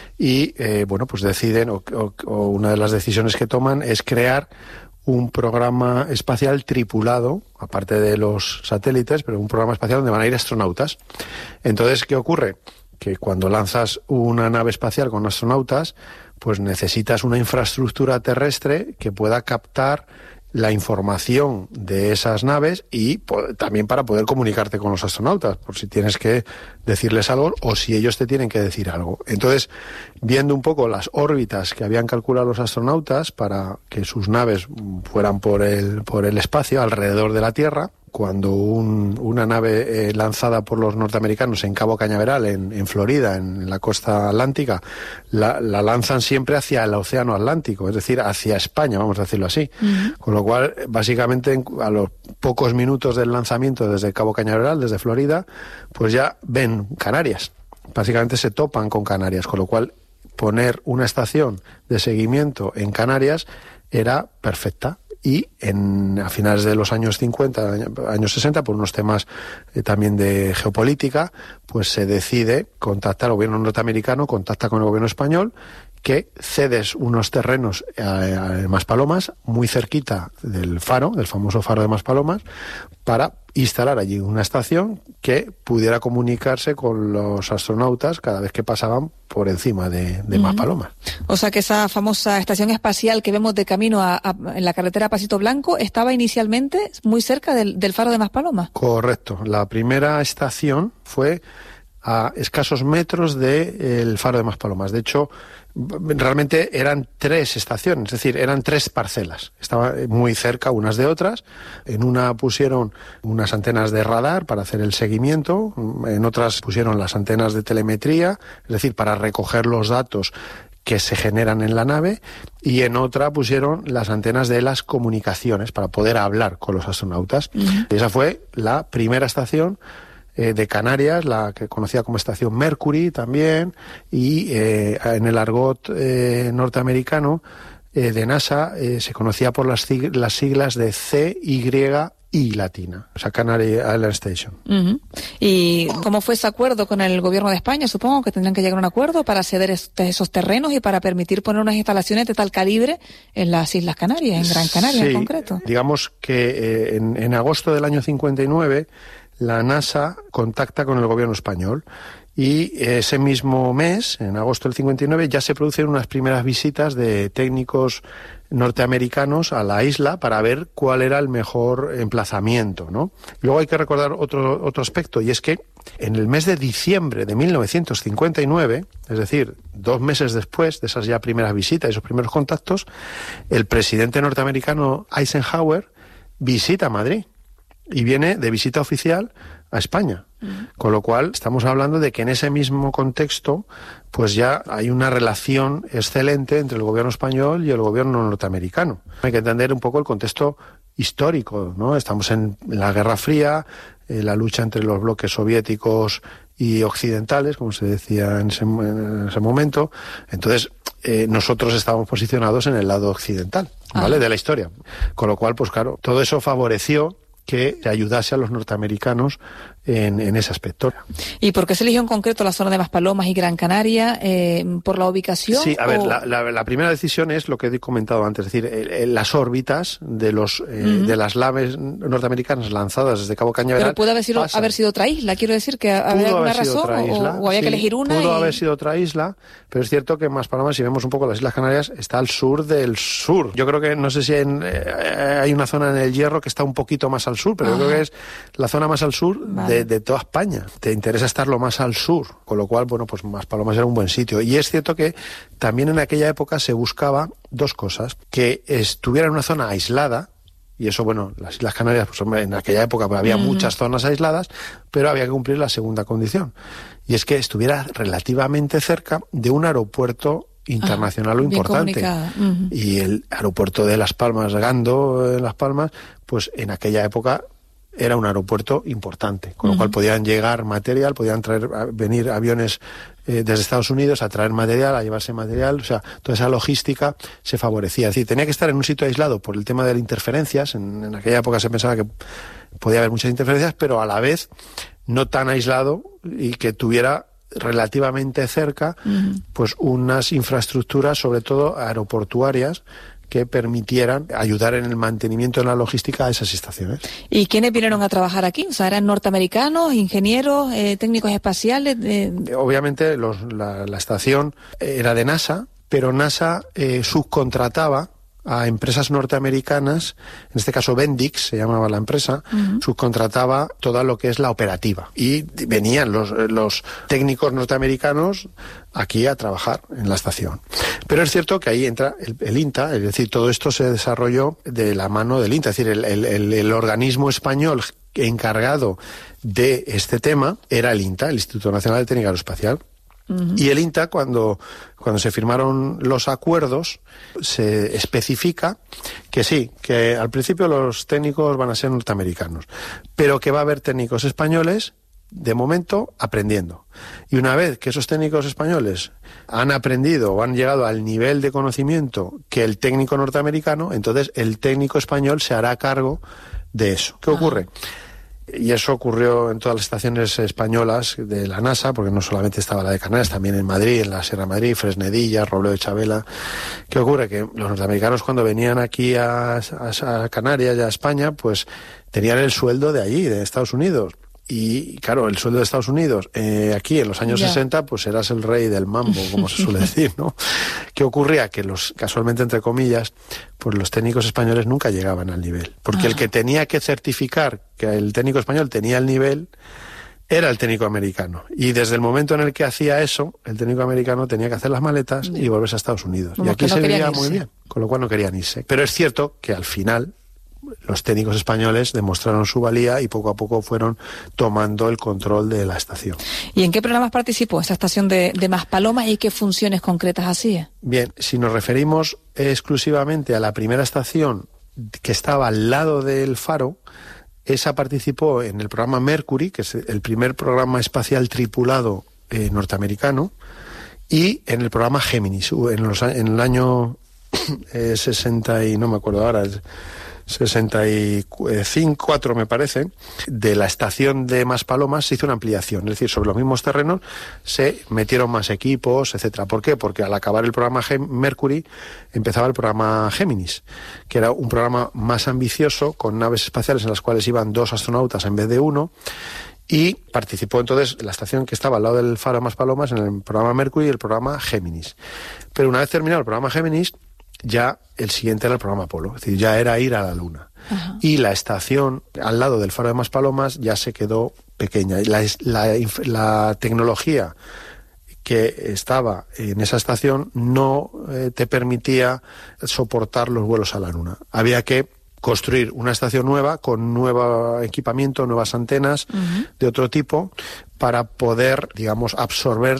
y, eh, bueno, pues deciden, o, o, o una de las decisiones que toman es crear un programa espacial tripulado, aparte de los satélites, pero un programa espacial donde van a ir astronautas. Entonces, ¿qué ocurre? Que cuando lanzas una nave espacial con astronautas, pues necesitas una infraestructura terrestre que pueda captar la información de esas naves y po- también para poder comunicarte con los astronautas, por si tienes que decirles algo o si ellos te tienen que decir algo. Entonces, viendo un poco las órbitas que habían calculado los astronautas para que sus naves fueran por el, por el espacio alrededor de la Tierra, cuando un, una nave eh, lanzada por los norteamericanos en Cabo Cañaveral, en, en Florida, en la costa atlántica, la, la lanzan siempre hacia el océano Atlántico, es decir, hacia España, vamos a decirlo así. Uh-huh. Con lo cual, básicamente, en, a los pocos minutos del lanzamiento desde Cabo Cañaveral, desde Florida, pues ya ven Canarias. Básicamente se topan con Canarias, con lo cual poner una estación de seguimiento en Canarias era perfecta. Y en, a finales de los años cincuenta, años sesenta, por unos temas eh, también de geopolítica, pues se decide contactar al gobierno norteamericano, contacta con el gobierno español, que cedes unos terrenos a, a Maspalomas, muy cerquita del faro, del famoso faro de Maspalomas, para instalar allí una estación que pudiera comunicarse con los astronautas cada vez que pasaban por encima de, de uh-huh. Maspalomas. O sea que esa famosa estación espacial que vemos de camino a, a, en la carretera Pasito Blanco estaba inicialmente muy cerca del, del faro de Maspalomas. Correcto. La primera estación fue a escasos metros del faro de Maspalomas. De hecho, realmente eran tres estaciones, es decir, eran tres parcelas. Estaban muy cerca unas de otras. En una pusieron unas antenas de radar para hacer el seguimiento, en otras pusieron las antenas de telemetría, es decir, para recoger los datos que se generan en la nave, y en otra pusieron las antenas de las comunicaciones para poder hablar con los astronautas. Uh-huh. Y esa fue la primera estación Eh, de Canarias, la que conocía como estación Mercury también, y eh, en el argot eh, norteamericano eh, de NASA eh, se conocía por las, sig- las siglas de C Y I latina, o sea, Canary Island Station. Uh-huh. ¿Y cómo fue ese acuerdo con el gobierno de España? Supongo que tendrán que llegar a un acuerdo para ceder este, esos terrenos y para permitir poner unas instalaciones de tal calibre en las Islas Canarias, en Gran Canaria, sí, en concreto. Digamos que eh, en, en agosto del año cincuenta y nueve la NASA contacta con el gobierno español y ese mismo mes, en agosto del cincuenta y nueve, ya se producen unas primeras visitas de técnicos norteamericanos a la isla para ver cuál era el mejor emplazamiento, ¿no? Luego hay que recordar otro, otro aspecto, y es que en el mes de diciembre de mil novecientos cincuenta y nueve, es decir, dos meses después de esas ya primeras visitas y esos primeros contactos, el presidente norteamericano Eisenhower visita Madrid. Y viene de visita oficial a España. Uh-huh. Con lo cual, estamos hablando de que en ese mismo contexto, pues ya hay una relación excelente entre el gobierno español y el gobierno norteamericano. Hay que entender un poco el contexto histórico, ¿no? Estamos en la Guerra Fría, eh, la lucha entre los bloques soviéticos y occidentales, como se decía en ese, en ese momento. Entonces, eh, nosotros estábamos posicionados en el lado occidental, ¿vale? Uh-huh. De la historia. Con lo cual, pues claro, todo eso favoreció que ayudase a los norteamericanos en, en ese aspecto. ¿Y por qué se eligió en concreto la zona de Maspalomas y Gran Canaria? Eh, ¿Por la ubicación? Sí, a o... ver, la, la, la primera decisión es lo que he comentado antes, es decir, eh, las órbitas de los eh, uh-huh. de las naves norteamericanas lanzadas desde Cabo Cañaveral. Pero puede haber sido, haber sido otra isla, quiero decir, que había alguna razón o, o había sí, que elegir una. Pudo y... haber sido otra isla, pero es cierto que en Maspalomas, si vemos un poco las Islas Canarias, está al sur del sur. Yo creo que, no sé si en, eh, hay una zona en el Hierro que está un poquito más al sur, pero uh-huh. yo creo que es la zona más al sur vale. de, de toda España. Te interesa estar lo más al sur, con lo cual, bueno, pues Maspalomas era un buen sitio. Y es cierto que también en aquella época se buscaba dos cosas: que estuviera en una zona aislada, y eso, bueno, las Islas Canarias, pues hombre, en aquella época pues, había uh-huh. muchas zonas aisladas, pero había que cumplir la segunda condición, y es que estuviera relativamente cerca de un aeropuerto internacional ah, o importante. Uh-huh. Y el aeropuerto de Las Palmas, Gando, en Las Palmas, pues en aquella época era un aeropuerto importante, con lo uh-huh. cual podían llegar material, podían traer, venir aviones eh, desde Estados Unidos a traer material, a llevarse material, o sea, toda esa logística se favorecía. Es decir, tenía que estar en un sitio aislado por el tema de las interferencias. En, en aquella época se pensaba que podía haber muchas interferencias, pero a la vez no tan aislado y que tuviera relativamente cerca uh-huh. pues unas infraestructuras, sobre todo aeroportuarias, que permitieran ayudar en el mantenimiento de la logística a esas estaciones. ¿Y quiénes vinieron a trabajar aquí? O sea, ¿eran norteamericanos, ingenieros, eh, técnicos espaciales? Eh... Obviamente los, la, la estación era de NASA, pero NASA eh, subcontrataba a empresas norteamericanas, en este caso Bendix se llamaba la empresa, uh-huh. subcontrataba toda lo que es la operativa. Y venían los, los técnicos norteamericanos aquí a trabajar en la estación. Pero es cierto que ahí entra el, el INTA, es decir, todo esto se desarrolló de la mano del INTA, es decir, el, el, el, el organismo español encargado de este tema era el INTA, el Instituto Nacional de Técnica Aeroespacial. Uh-huh. Y el INTA, cuando, cuando se firmaron los acuerdos, se especifica que sí, que al principio los técnicos van a ser norteamericanos, pero que va a haber técnicos españoles, de momento, aprendiendo. Y una vez que esos técnicos españoles han aprendido o han llegado al nivel de conocimiento que el técnico norteamericano, entonces el técnico español se hará cargo de eso. ¿Qué ocurre? Y eso ocurrió en todas las estaciones españolas de la NASA, porque no solamente estaba la de Canarias, también en Madrid, en la Sierra de Madrid, Fresnedilla, Robledo de Chabela. ¿Qué ocurre? Que los norteamericanos, cuando venían aquí a, a, a Canarias y a España, pues tenían el sueldo de allí, de Estados Unidos. Y claro, el sueldo de Estados Unidos, eh, aquí en los años yeah. sesenta, pues eras el rey del mambo, como se suele decir, ¿no? ¿Qué ocurría? Que los, casualmente, entre comillas, pues los técnicos españoles nunca llegaban al nivel. Porque ah. el que tenía que certificar que el técnico español tenía el nivel era el técnico americano. Y desde el momento en el que hacía eso, el técnico americano tenía que hacer las maletas yeah. y volverse a Estados Unidos. Como y aquí no se vivía muy bien, con lo cual no querían irse. Pero es cierto que al final los técnicos españoles demostraron su valía y poco a poco fueron tomando el control de la estación. ¿Y en qué programas participó esta estación de, de Maspalomas y qué funciones concretas hacía? Bien, si nos referimos exclusivamente a la primera estación que estaba al lado del faro, esa participó en el programa Mercury, que es el primer programa espacial tripulado eh, norteamericano, y en el programa Géminis, en, los, en el año eh, sesenta y no me acuerdo ahora, sesenta y cinco, cuatro me parece, de la estación de Maspalomas se hizo una ampliación, es decir, sobre los mismos terrenos se metieron más equipos, etcétera. ¿Por qué? Porque al acabar el programa Gem- Mercury empezaba el programa Géminis, que era un programa más ambicioso, con naves espaciales en las cuales iban dos astronautas en vez de uno, y participó entonces la estación que estaba al lado del faro de Maspalomas en el programa Mercury y el programa Géminis. Pero una vez terminado el programa Géminis, ya el siguiente era el programa Apolo, es decir, ya era ir a la Luna. Ajá. Y la estación al lado del faro de Maspalomas ya se quedó pequeña. La, la, la tecnología que estaba en esa estación no eh, te permitía soportar los vuelos a la Luna. Había que construir una estación nueva con nuevo equipamiento, nuevas antenas uh-huh. de otro tipo, para poder, digamos, absorber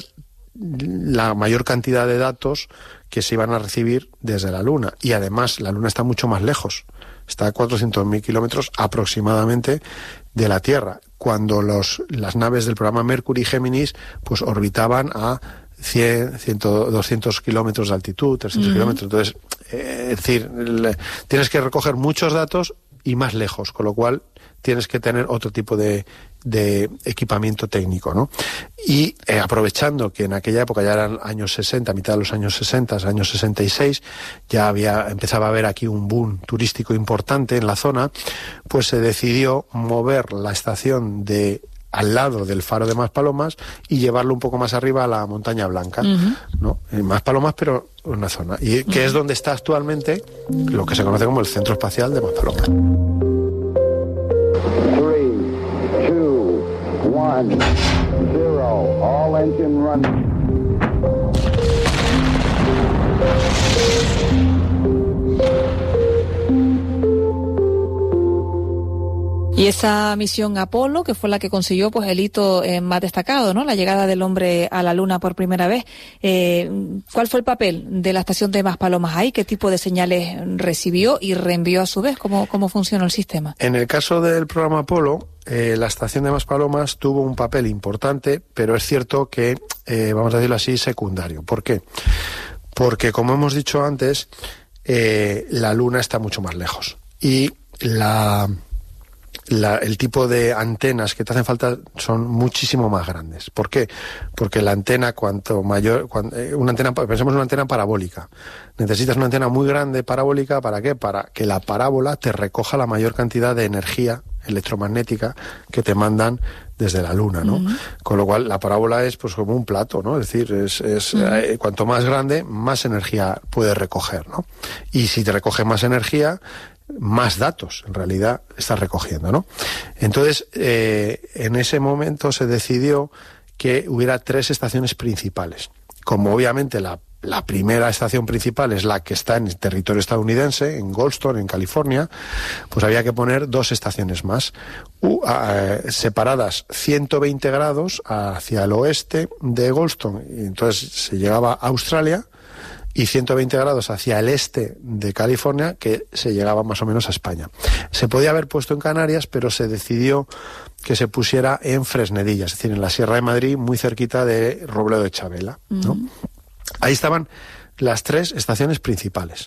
la mayor cantidad de datos que se iban a recibir desde la Luna. Y además la Luna está mucho más lejos, está a cuatrocientos mil kilómetros aproximadamente de la Tierra, cuando los, las naves del programa Mercury y Géminis pues orbitaban a cien, cien, doscientos kilómetros de altitud, trescientos uh-huh. kilómetros. Entonces, eh, es decir, le, tienes que recoger muchos datos y más lejos, con lo cual tienes que tener otro tipo de, de equipamiento técnico, ¿no? Y eh, aprovechando que en aquella época ya eran años sesenta, mitad de los años sesenta, años sesenta y seis, ya había empezaba a haber aquí un boom turístico importante en la zona, pues se decidió mover la estación de al lado del faro de Maspalomas y llevarlo un poco más arriba a la Montaña Blanca, uh-huh. ¿no? En Maspalomas, pero en una zona. Y que uh-huh. es donde está actualmente lo que se conoce como el Centro Espacial de Maspalomas. One, zero, all engine running. Y esa misión Apolo, que fue la que consiguió pues el hito eh, más destacado, ¿no? La llegada del hombre a la Luna por primera vez. Eh, ¿Cuál fue el papel de la estación de Maspalomas ahí? ¿Qué tipo de señales recibió y reenvió a su vez? ¿Cómo, cómo funcionó el sistema? En el caso del programa Apolo, eh, la estación de Maspalomas tuvo un papel importante, pero es cierto que, eh, vamos a decirlo así, secundario. ¿Por qué? Porque, como hemos dicho antes, eh, la Luna está mucho más lejos. Y la... La, el tipo de antenas que te hacen falta son muchísimo más grandes. ¿Por qué? Porque la antena, cuanto mayor, cuando, eh, una antena, pensemos en una antena parabólica. Necesitas una antena muy grande parabólica, ¿para qué? Para que la parábola te recoja la mayor cantidad de energía electromagnética que te mandan desde la Luna, ¿no? Uh-huh. Con lo cual la parábola es pues como un plato, ¿no? Es decir, es, es uh-huh. eh, cuanto más grande, más energía puede recoger, ¿no? Y si te recoge más energía, más datos, en realidad, estás recogiendo, ¿no? Entonces, eh, en ese momento se decidió que hubiera tres estaciones principales. Como obviamente la, la primera estación principal es la que está en el territorio estadounidense, en Goldstone, en California, pues había que poner dos estaciones más, uh, uh, separadas ciento veinte grados hacia el oeste de Goldstone. Y entonces se llegaba a Australia, y ciento veinte grados hacia el este de California, que se llegaba más o menos a España. Se podía haber puesto en Canarias, pero se decidió que se pusiera en Fresnedilla, es decir, en la Sierra de Madrid, muy cerquita de Robledo de Chabela, ¿no? Mm. Ahí estaban las tres estaciones principales,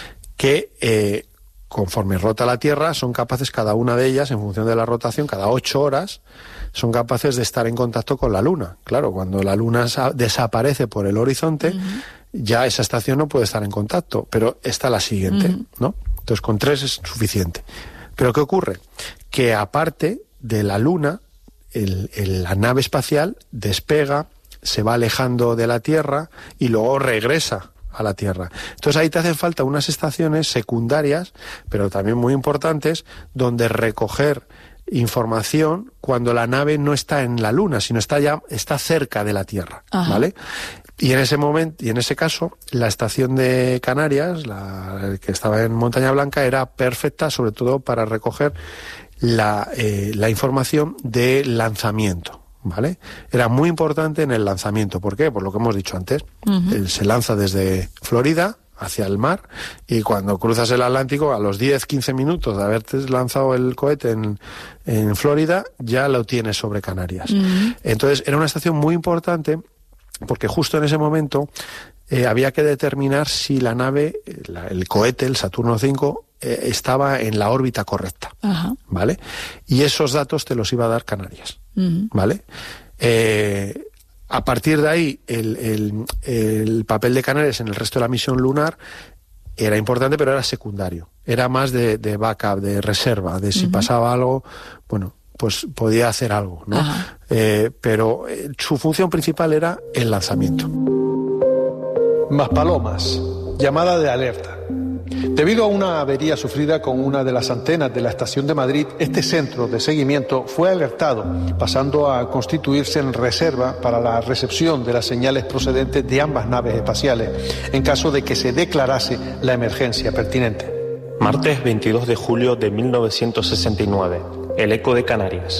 que eh, conforme rota la Tierra, son capaces cada una de ellas, en función de la rotación, cada ocho horas, son capaces de estar en contacto con la Luna. Claro, cuando la Luna desaparece por el horizonte, uh-huh. ya esa estación no puede estar en contacto, pero está la siguiente, uh-huh. ¿no? Entonces con tres es suficiente. Pero ¿qué ocurre? Que aparte de la Luna, el, el, la nave espacial despega, se va alejando de la Tierra y luego regresa a la Tierra. Entonces ahí te hacen falta unas estaciones secundarias, pero también muy importantes, donde recoger información cuando la nave no está en la Luna, sino está ya está cerca de la Tierra, Ajá. ¿vale? Y en ese momento, y en ese caso, la estación de Canarias, la que estaba en Montaña Blanca, era perfecta, sobre todo para recoger la, eh, la información de lanzamiento, ¿vale? Era muy importante en el lanzamiento. ¿Por qué? Por lo que hemos dicho antes. Uh-huh. Se lanza desde Florida hacia el mar, y cuando cruzas el Atlántico, a los diez quince minutos de haberte lanzado el cohete en, en Florida, ya lo tienes sobre Canarias. Uh-huh. Entonces, era una estación muy importante, porque justo en ese momento eh, había que determinar si la nave, la, el cohete, el Saturno cinco, eh, estaba en la órbita correcta, uh-huh. ¿vale? Y esos datos te los iba a dar Canarias, uh-huh. ¿vale? Eh, A partir de ahí, el, el, el papel de Canarias en el resto de la misión lunar era importante, pero era secundario. Era más de, de backup, de reserva, de si uh-huh. pasaba algo, bueno, pues podía hacer algo, ¿no? Eh, pero eh, su función principal era el lanzamiento. Maspalomas, llamada de alerta. Debido a una avería sufrida con una de las antenas de la estación de Madrid, este centro de seguimiento fue alertado, pasando a constituirse en reserva para la recepción de las señales procedentes de ambas naves espaciales, en caso de que se declarase la emergencia pertinente. Martes veintidós de julio de mil novecientos sesenta y nueve, el Eco de Canarias.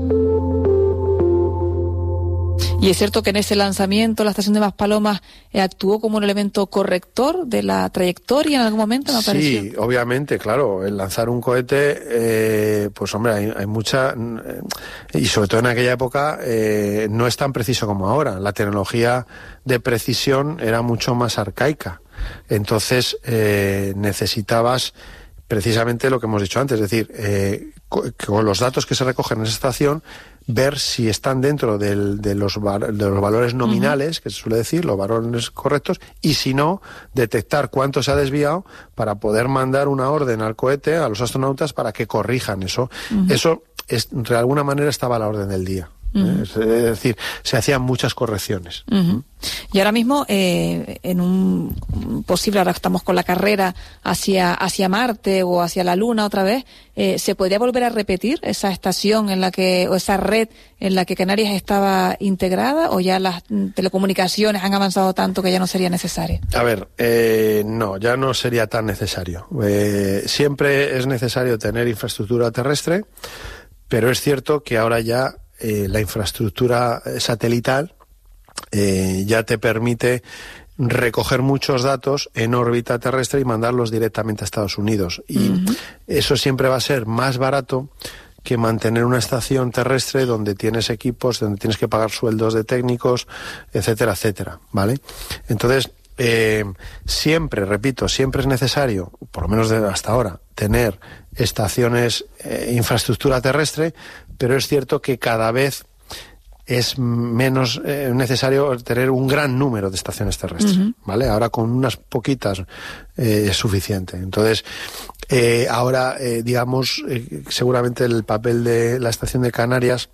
Y es cierto que en ese lanzamiento la estación de Maspalomas eh, actuó como un elemento corrector de la trayectoria en algún momento, me pareció. Sí, obviamente, claro, el lanzar un cohete, eh, pues hombre, hay, hay mucha, eh, y sobre todo en aquella época, eh, no es tan preciso como ahora. La tecnología de precisión era mucho más arcaica. Entonces, eh, necesitabas precisamente lo que hemos dicho antes, es decir, eh, con los datos que se recogen en esa estación, ver si están dentro del, de, los, de los valores nominales, uh-huh. que se suele decir, los valores correctos, y si no, detectar cuánto se ha desviado para poder mandar una orden al cohete, a los astronautas, para que corrijan eso. Uh-huh. Eso, es, de alguna manera, estaba a la orden del día. Uh-huh. Es decir, se hacían muchas correcciones. Uh-huh. Y ahora mismo, eh, en un posible, ahora estamos con la carrera hacia hacia Marte o hacia la Luna otra vez, eh, ¿se podría volver a repetir esa estación en la que, o esa red en la que Canarias estaba integrada, o ya las telecomunicaciones han avanzado tanto que ya no sería necesario? A ver, eh, no, ya no sería tan necesario. Eh, siempre es necesario tener infraestructura terrestre, pero es cierto que ahora ya eh, la infraestructura satelital eh, ya te permite recoger muchos datos en órbita terrestre y mandarlos directamente a Estados Unidos. Y uh-huh. eso siempre va a ser más barato que mantener una estación terrestre donde tienes equipos, donde tienes que pagar sueldos de técnicos, etcétera, etcétera, ¿vale? Entonces, eh, siempre, repito, siempre es necesario, por lo menos de hasta ahora, tener estaciones, eh, infraestructura terrestre, pero es cierto que cada vez es menos eh, necesario tener un gran número de estaciones terrestres, uh-huh. ¿vale? Ahora con unas poquitas eh, es suficiente. Entonces, eh, ahora, eh, digamos, eh, seguramente el papel de la estación de Canarias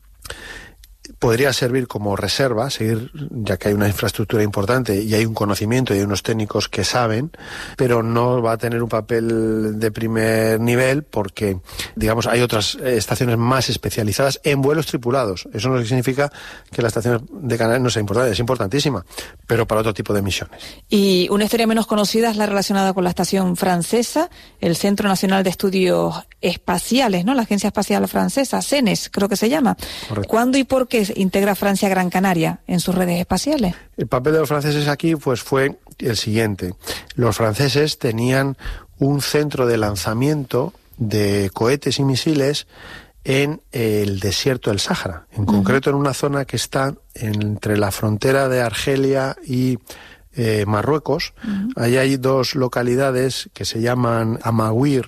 podría servir como reserva, seguir, ya que hay una infraestructura importante y hay un conocimiento y hay unos técnicos que saben, pero no va a tener un papel de primer nivel porque, digamos, hay otras estaciones más especializadas en vuelos tripulados. Eso no significa que la estación de Canarias no sea importante, es importantísima, pero para otro tipo de misiones. Y una historia menos conocida es la relacionada con la estación francesa, el Centro Nacional de Estudios Espaciales, ¿no? La Agencia Espacial Francesa, CENES, creo que se llama. Correcto. ¿Cuándo y por qué integra Francia Gran Canaria en sus redes espaciales? El papel de los franceses aquí pues fue el siguiente. Los franceses tenían un centro de lanzamiento de cohetes y misiles en el desierto del Sáhara, en uh-huh. concreto en una zona que está entre la frontera de Argelia y eh, Marruecos. Uh-huh. Ahí hay dos localidades que se llaman Amaguir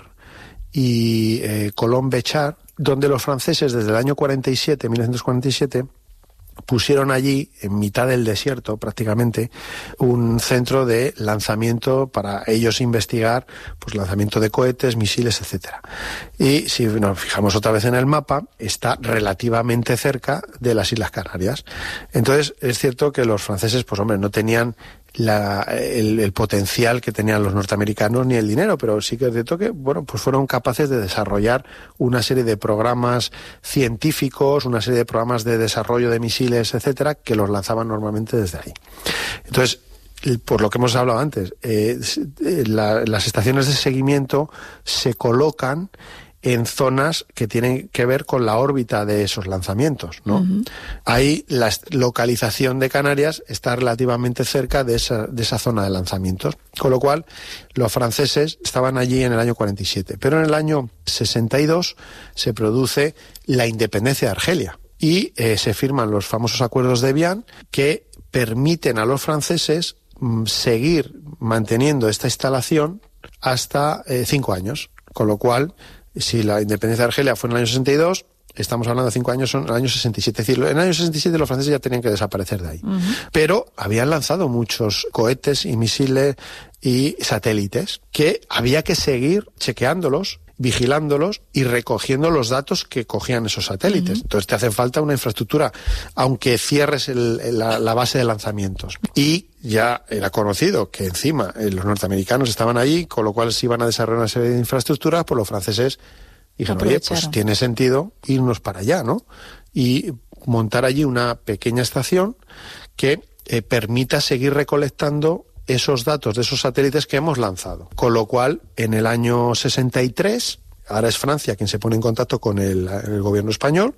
y eh, Colombe-Char, donde los franceses desde el año cuarenta y siete, mil novecientos cuarenta y siete, pusieron allí, en mitad del desierto prácticamente, un centro de lanzamiento para ellos investigar pues lanzamiento de cohetes, misiles, etcétera. Y si nos fijamos otra vez en el mapa, está relativamente cerca de las Islas Canarias. Entonces, es cierto que los franceses, pues hombre, no tenían La, el, el potencial que tenían los norteamericanos ni el dinero, pero sí que es cierto que, bueno, pues fueron capaces de desarrollar una serie de programas científicos, una serie de programas de desarrollo de misiles, etcétera, que los lanzaban normalmente desde ahí. Entonces, por lo que hemos hablado antes, eh, la, las estaciones de seguimiento se colocan en zonas que tienen que ver con la órbita de esos lanzamientos, ¿no? Uh-huh. Ahí la localización de Canarias está relativamente cerca de esa, de esa zona de lanzamientos, con lo cual los franceses estaban allí en el año cuarenta y siete, pero en el año sesenta y dos se produce la independencia de Argelia y eh, se firman los famosos acuerdos de Evian que permiten a los franceses mm, seguir manteniendo esta instalación hasta eh, cinco años, con lo cual si la independencia de Argelia fue en el año sesenta y dos, estamos hablando de cinco años, son el año sesenta y siete. Es decir, en el año sesenta y siete los franceses ya tenían que desaparecer de ahí. Uh-huh. Pero habían lanzado muchos cohetes y misiles y satélites que había que seguir chequeándolos, vigilándolos y recogiendo los datos que cogían esos satélites. Uh-huh. Entonces te hace falta una infraestructura, aunque cierres el, la, la base de lanzamientos. Y ya era conocido que encima eh, los norteamericanos estaban allí, con lo cual se iban a desarrollar una serie de infraestructuras, pues los franceses dijeron, oye, pues tiene sentido irnos para allá, ¿no? Y montar allí una pequeña estación que eh, permita seguir recolectando esos datos de esos satélites que hemos lanzado. Con lo cual, en el año sesenta y tres, ahora es Francia quien se pone en contacto con el, el gobierno español,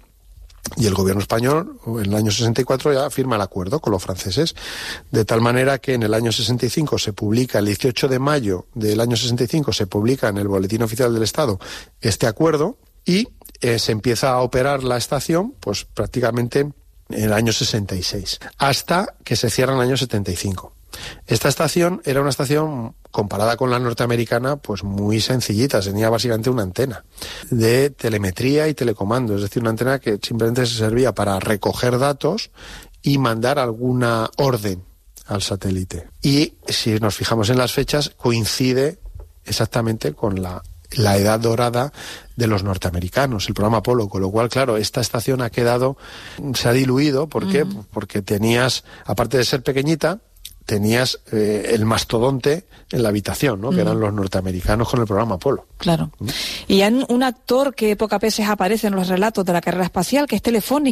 y el gobierno español, en el año sesenta y cuatro, ya firma el acuerdo con los franceses, de tal manera que en el año sesenta y cinco se publica, el dieciocho de mayo del año sesenta y cinco, se publica en el Boletín Oficial del Estado este acuerdo, y eh, se empieza a operar la estación, pues prácticamente en el año sesenta y seis, hasta que se cierra en el año setenta y cinco. Esta estación era una estación, comparada con la norteamericana, pues muy sencillita. Tenía básicamente una antena de telemetría y telecomando, es decir, una antena que simplemente se servía para recoger datos y mandar alguna orden al satélite. Y si nos fijamos en las fechas, coincide exactamente con la, la edad dorada de los norteamericanos, el programa Apolo, con lo cual, claro, esta estación ha quedado, se ha diluido. ¿Por qué? Uh-huh. Porque tenías, aparte de ser pequeñita, tenías eh, el mastodonte en la habitación, ¿no? Mm. Que eran los norteamericanos con el programa Apolo. Claro. Mm. Y hay un actor que pocas veces aparece en los relatos de la carrera espacial, que es Telefónica.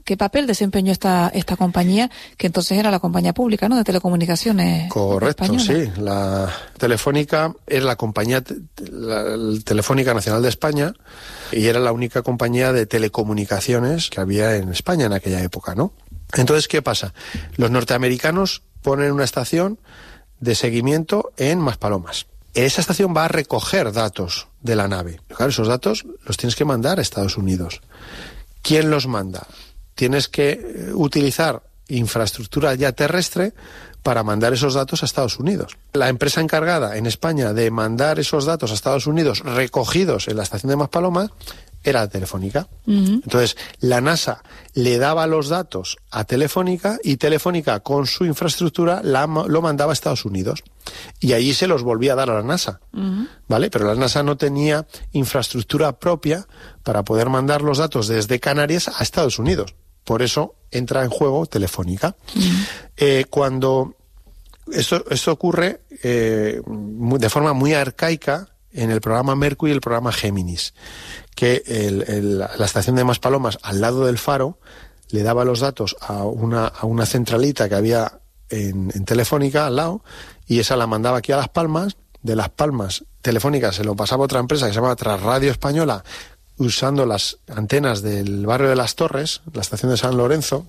¿Qué papel desempeñó esta esta compañía, que entonces era la compañía pública, ¿no?, de telecomunicaciones? Correcto, española. sí. La Telefónica era la compañía te, la, la Telefónica Nacional de España y era la única compañía de telecomunicaciones que había en España en aquella época, ¿no? Entonces, ¿qué pasa? Los norteamericanos ponen una estación de seguimiento en Maspalomas. Esa estación va a recoger datos de la nave. Claro, esos datos los tienes que mandar a Estados Unidos. ¿Quién los manda? Tienes que utilizar infraestructura ya terrestre para mandar esos datos a Estados Unidos. La empresa encargada en España de mandar esos datos a Estados Unidos recogidos en la estación de Maspalomas era Telefónica. Uh-huh. Entonces, la NASA le daba los datos a Telefónica y Telefónica con su infraestructura la, lo mandaba a Estados Unidos. Y allí se los volvía a dar a la NASA. Uh-huh. ¿Vale? Pero la NASA no tenía infraestructura propia para poder mandar los datos desde Canarias a Estados Unidos. Por eso entra en juego Telefónica. Uh-huh. Eh, cuando esto, esto ocurre eh, de forma muy arcaica en el programa Mercury y el programa Géminis, que el, el, la estación de Maspalomas, al lado del faro, le daba los datos a una, a una centralita que había en, en Telefónica al lado, y esa la mandaba aquí a Las Palmas. De Las Palmas, Telefónica se lo pasaba a otra empresa que se llama Trasradio Española, usando las antenas del barrio de Las Torres, la estación de San Lorenzo,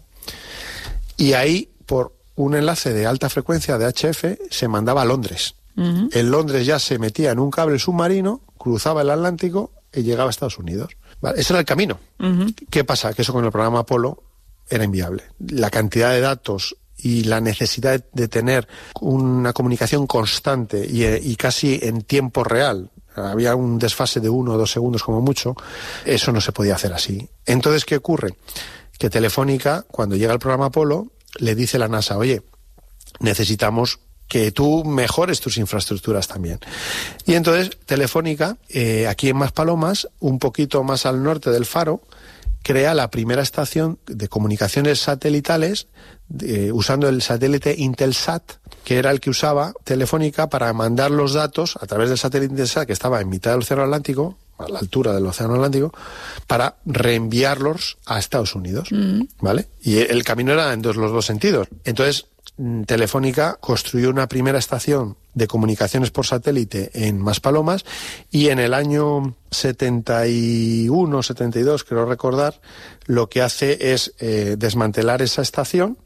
y ahí, por un enlace de alta frecuencia de H F, se mandaba a Londres. Uh-huh. En Londres ya se metía en un cable submarino, cruzaba el Atlántico y llegaba a Estados Unidos. Vale, ese era el camino. Uh-huh. ¿Qué pasa? Que eso con el programa Apolo era inviable. La cantidad de datos y la necesidad de tener una comunicación constante y, y casi en tiempo real, había un desfase de uno o dos segundos como mucho, eso no se podía hacer así. Entonces, ¿qué ocurre? Que Telefónica, cuando llega el programa Apolo, le dice a la NASA, oye, necesitamos que tú mejores tus infraestructuras también. Y entonces Telefónica, eh, aquí en Maspalomas, un poquito más al norte del faro, crea la primera estación de comunicaciones satelitales eh, usando el satélite Intelsat, que era el que usaba Telefónica para mandar los datos a través del satélite Intelsat, que estaba en mitad del Océano Atlántico, a la altura del Océano Atlántico, para reenviarlos a Estados Unidos, mm. ¿vale? Y el camino era en dos, los dos sentidos. Entonces, Telefónica construyó una primera estación de comunicaciones por satélite en Maspalomas, y en el año setenta y uno, setenta y dos, creo recordar, lo que hace es eh, desmantelar esa estación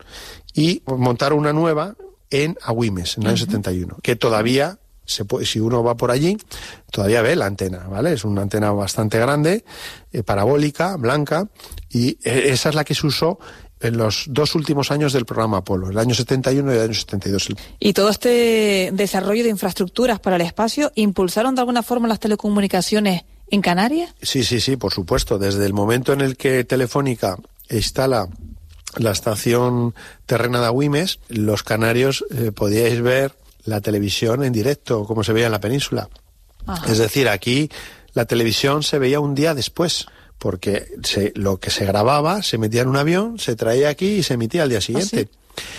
y montar una nueva en Agüimes, en el año uh-huh. setenta y uno, que todavía, se puede, si uno va por allí, todavía ve la antena, ¿vale? Es una antena bastante grande, eh, parabólica, blanca, y eh, esa es la que se usó en los dos últimos años del programa Apolo, el año setenta y uno y el año setenta y dos. Y todo este desarrollo de infraestructuras para el espacio, ¿impulsaron de alguna forma las telecomunicaciones en Canarias? Sí, sí, sí, por supuesto. Desde el momento en el que Telefónica instala la estación terrena de Agüimes, los canarios eh, podíais ver la televisión en directo, como se veía en la península. Ajá. Es decir, aquí la televisión se veía un día después, porque se, lo que se grababa se metía en un avión, se traía aquí y se emitía al día siguiente. ¿Ah, sí?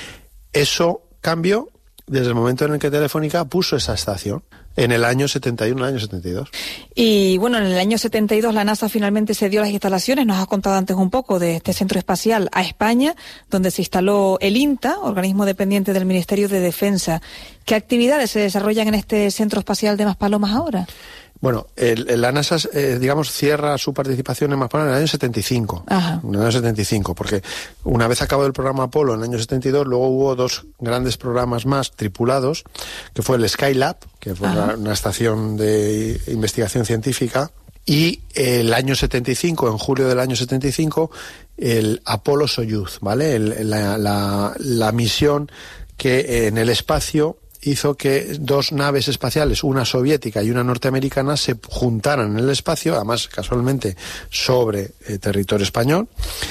Eso cambió desde el momento en el que Telefónica puso esa estación, en el año setenta y uno, en el año setenta y dos. Y bueno, en el año setenta y dos la NASA finalmente cedió las instalaciones, nos has contado antes un poco, de este centro espacial a España, donde se instaló el INTA, organismo dependiente del Ministerio de Defensa. ¿Qué actividades se desarrollan en este centro espacial de Maspalomas ahora? Bueno, el, el, la NASA, eh, digamos, cierra su participación en Maspalomas en el año setenta y cinco. Ajá. En el año setenta y cinco, porque una vez acabado el programa Apolo en el año setenta y dos, luego hubo dos grandes programas más tripulados, que fue el Skylab, que fue una, una estación de investigación científica, y el año setenta y cinco, en julio del año setenta y cinco, el Apolo Soyuz, ¿vale? El, la, la, la misión que en el espacio hizo que dos naves espaciales, una soviética y una norteamericana, se juntaran en el espacio, además casualmente sobre eh, territorio español,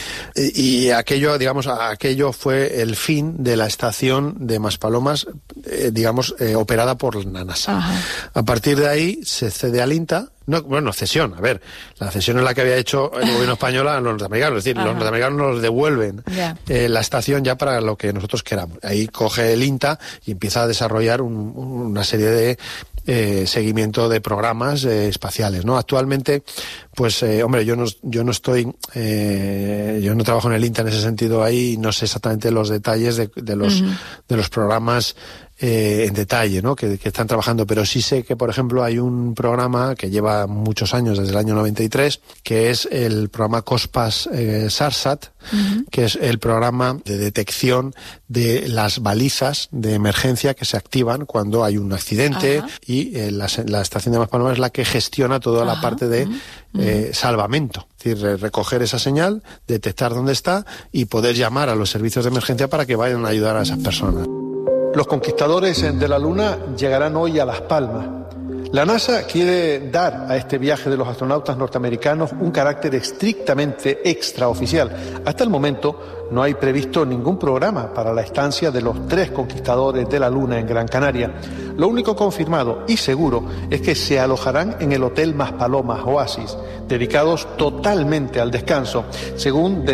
y, y aquello, digamos, aquello fue el fin de la estación de Maspalomas, eh, digamos, eh, operada por la NASA. Ajá. A partir de ahí se cede al INTA. No, bueno, cesión, a ver, la cesión es la que había hecho el gobierno español a los norteamericanos, es decir, Ajá. los norteamericanos nos devuelven yeah. eh, la estación ya para lo que nosotros queramos. Ahí coge el INTA y empieza a desarrollar un, una serie de eh, seguimiento de programas eh, espaciales, ¿no? Actualmente, pues eh, hombre, yo no, yo no estoy, eh, yo no trabajo en el INTA en ese sentido ahí, no sé exactamente los detalles de, de los, uh-huh. de los programas Eh, en detalle, ¿no? Que, que están trabajando, pero sí sé que, por ejemplo, hay un programa que lleva muchos años, desde el año noventa y tres, que es el programa COSPAS eh, SARSAT, uh-huh. que es el programa de detección de las balizas de emergencia que se activan cuando hay un accidente. Uh-huh. Y eh, la, la estación de Maspalomas es la que gestiona toda uh-huh. la parte de uh-huh. eh, salvamento, es decir, recoger esa señal, detectar dónde está y poder llamar a los servicios de emergencia para que vayan a ayudar a esas personas. Los conquistadores de la Luna llegarán hoy a Las Palmas. La NASA quiere dar a este viaje de los astronautas norteamericanos un carácter estrictamente extraoficial. Hasta el momento no hay previsto ningún programa para la estancia de los tres conquistadores de la Luna en Gran Canaria. Lo único confirmado y seguro es que se alojarán en el Hotel Maspalomas Oasis, dedicados totalmente al descanso, según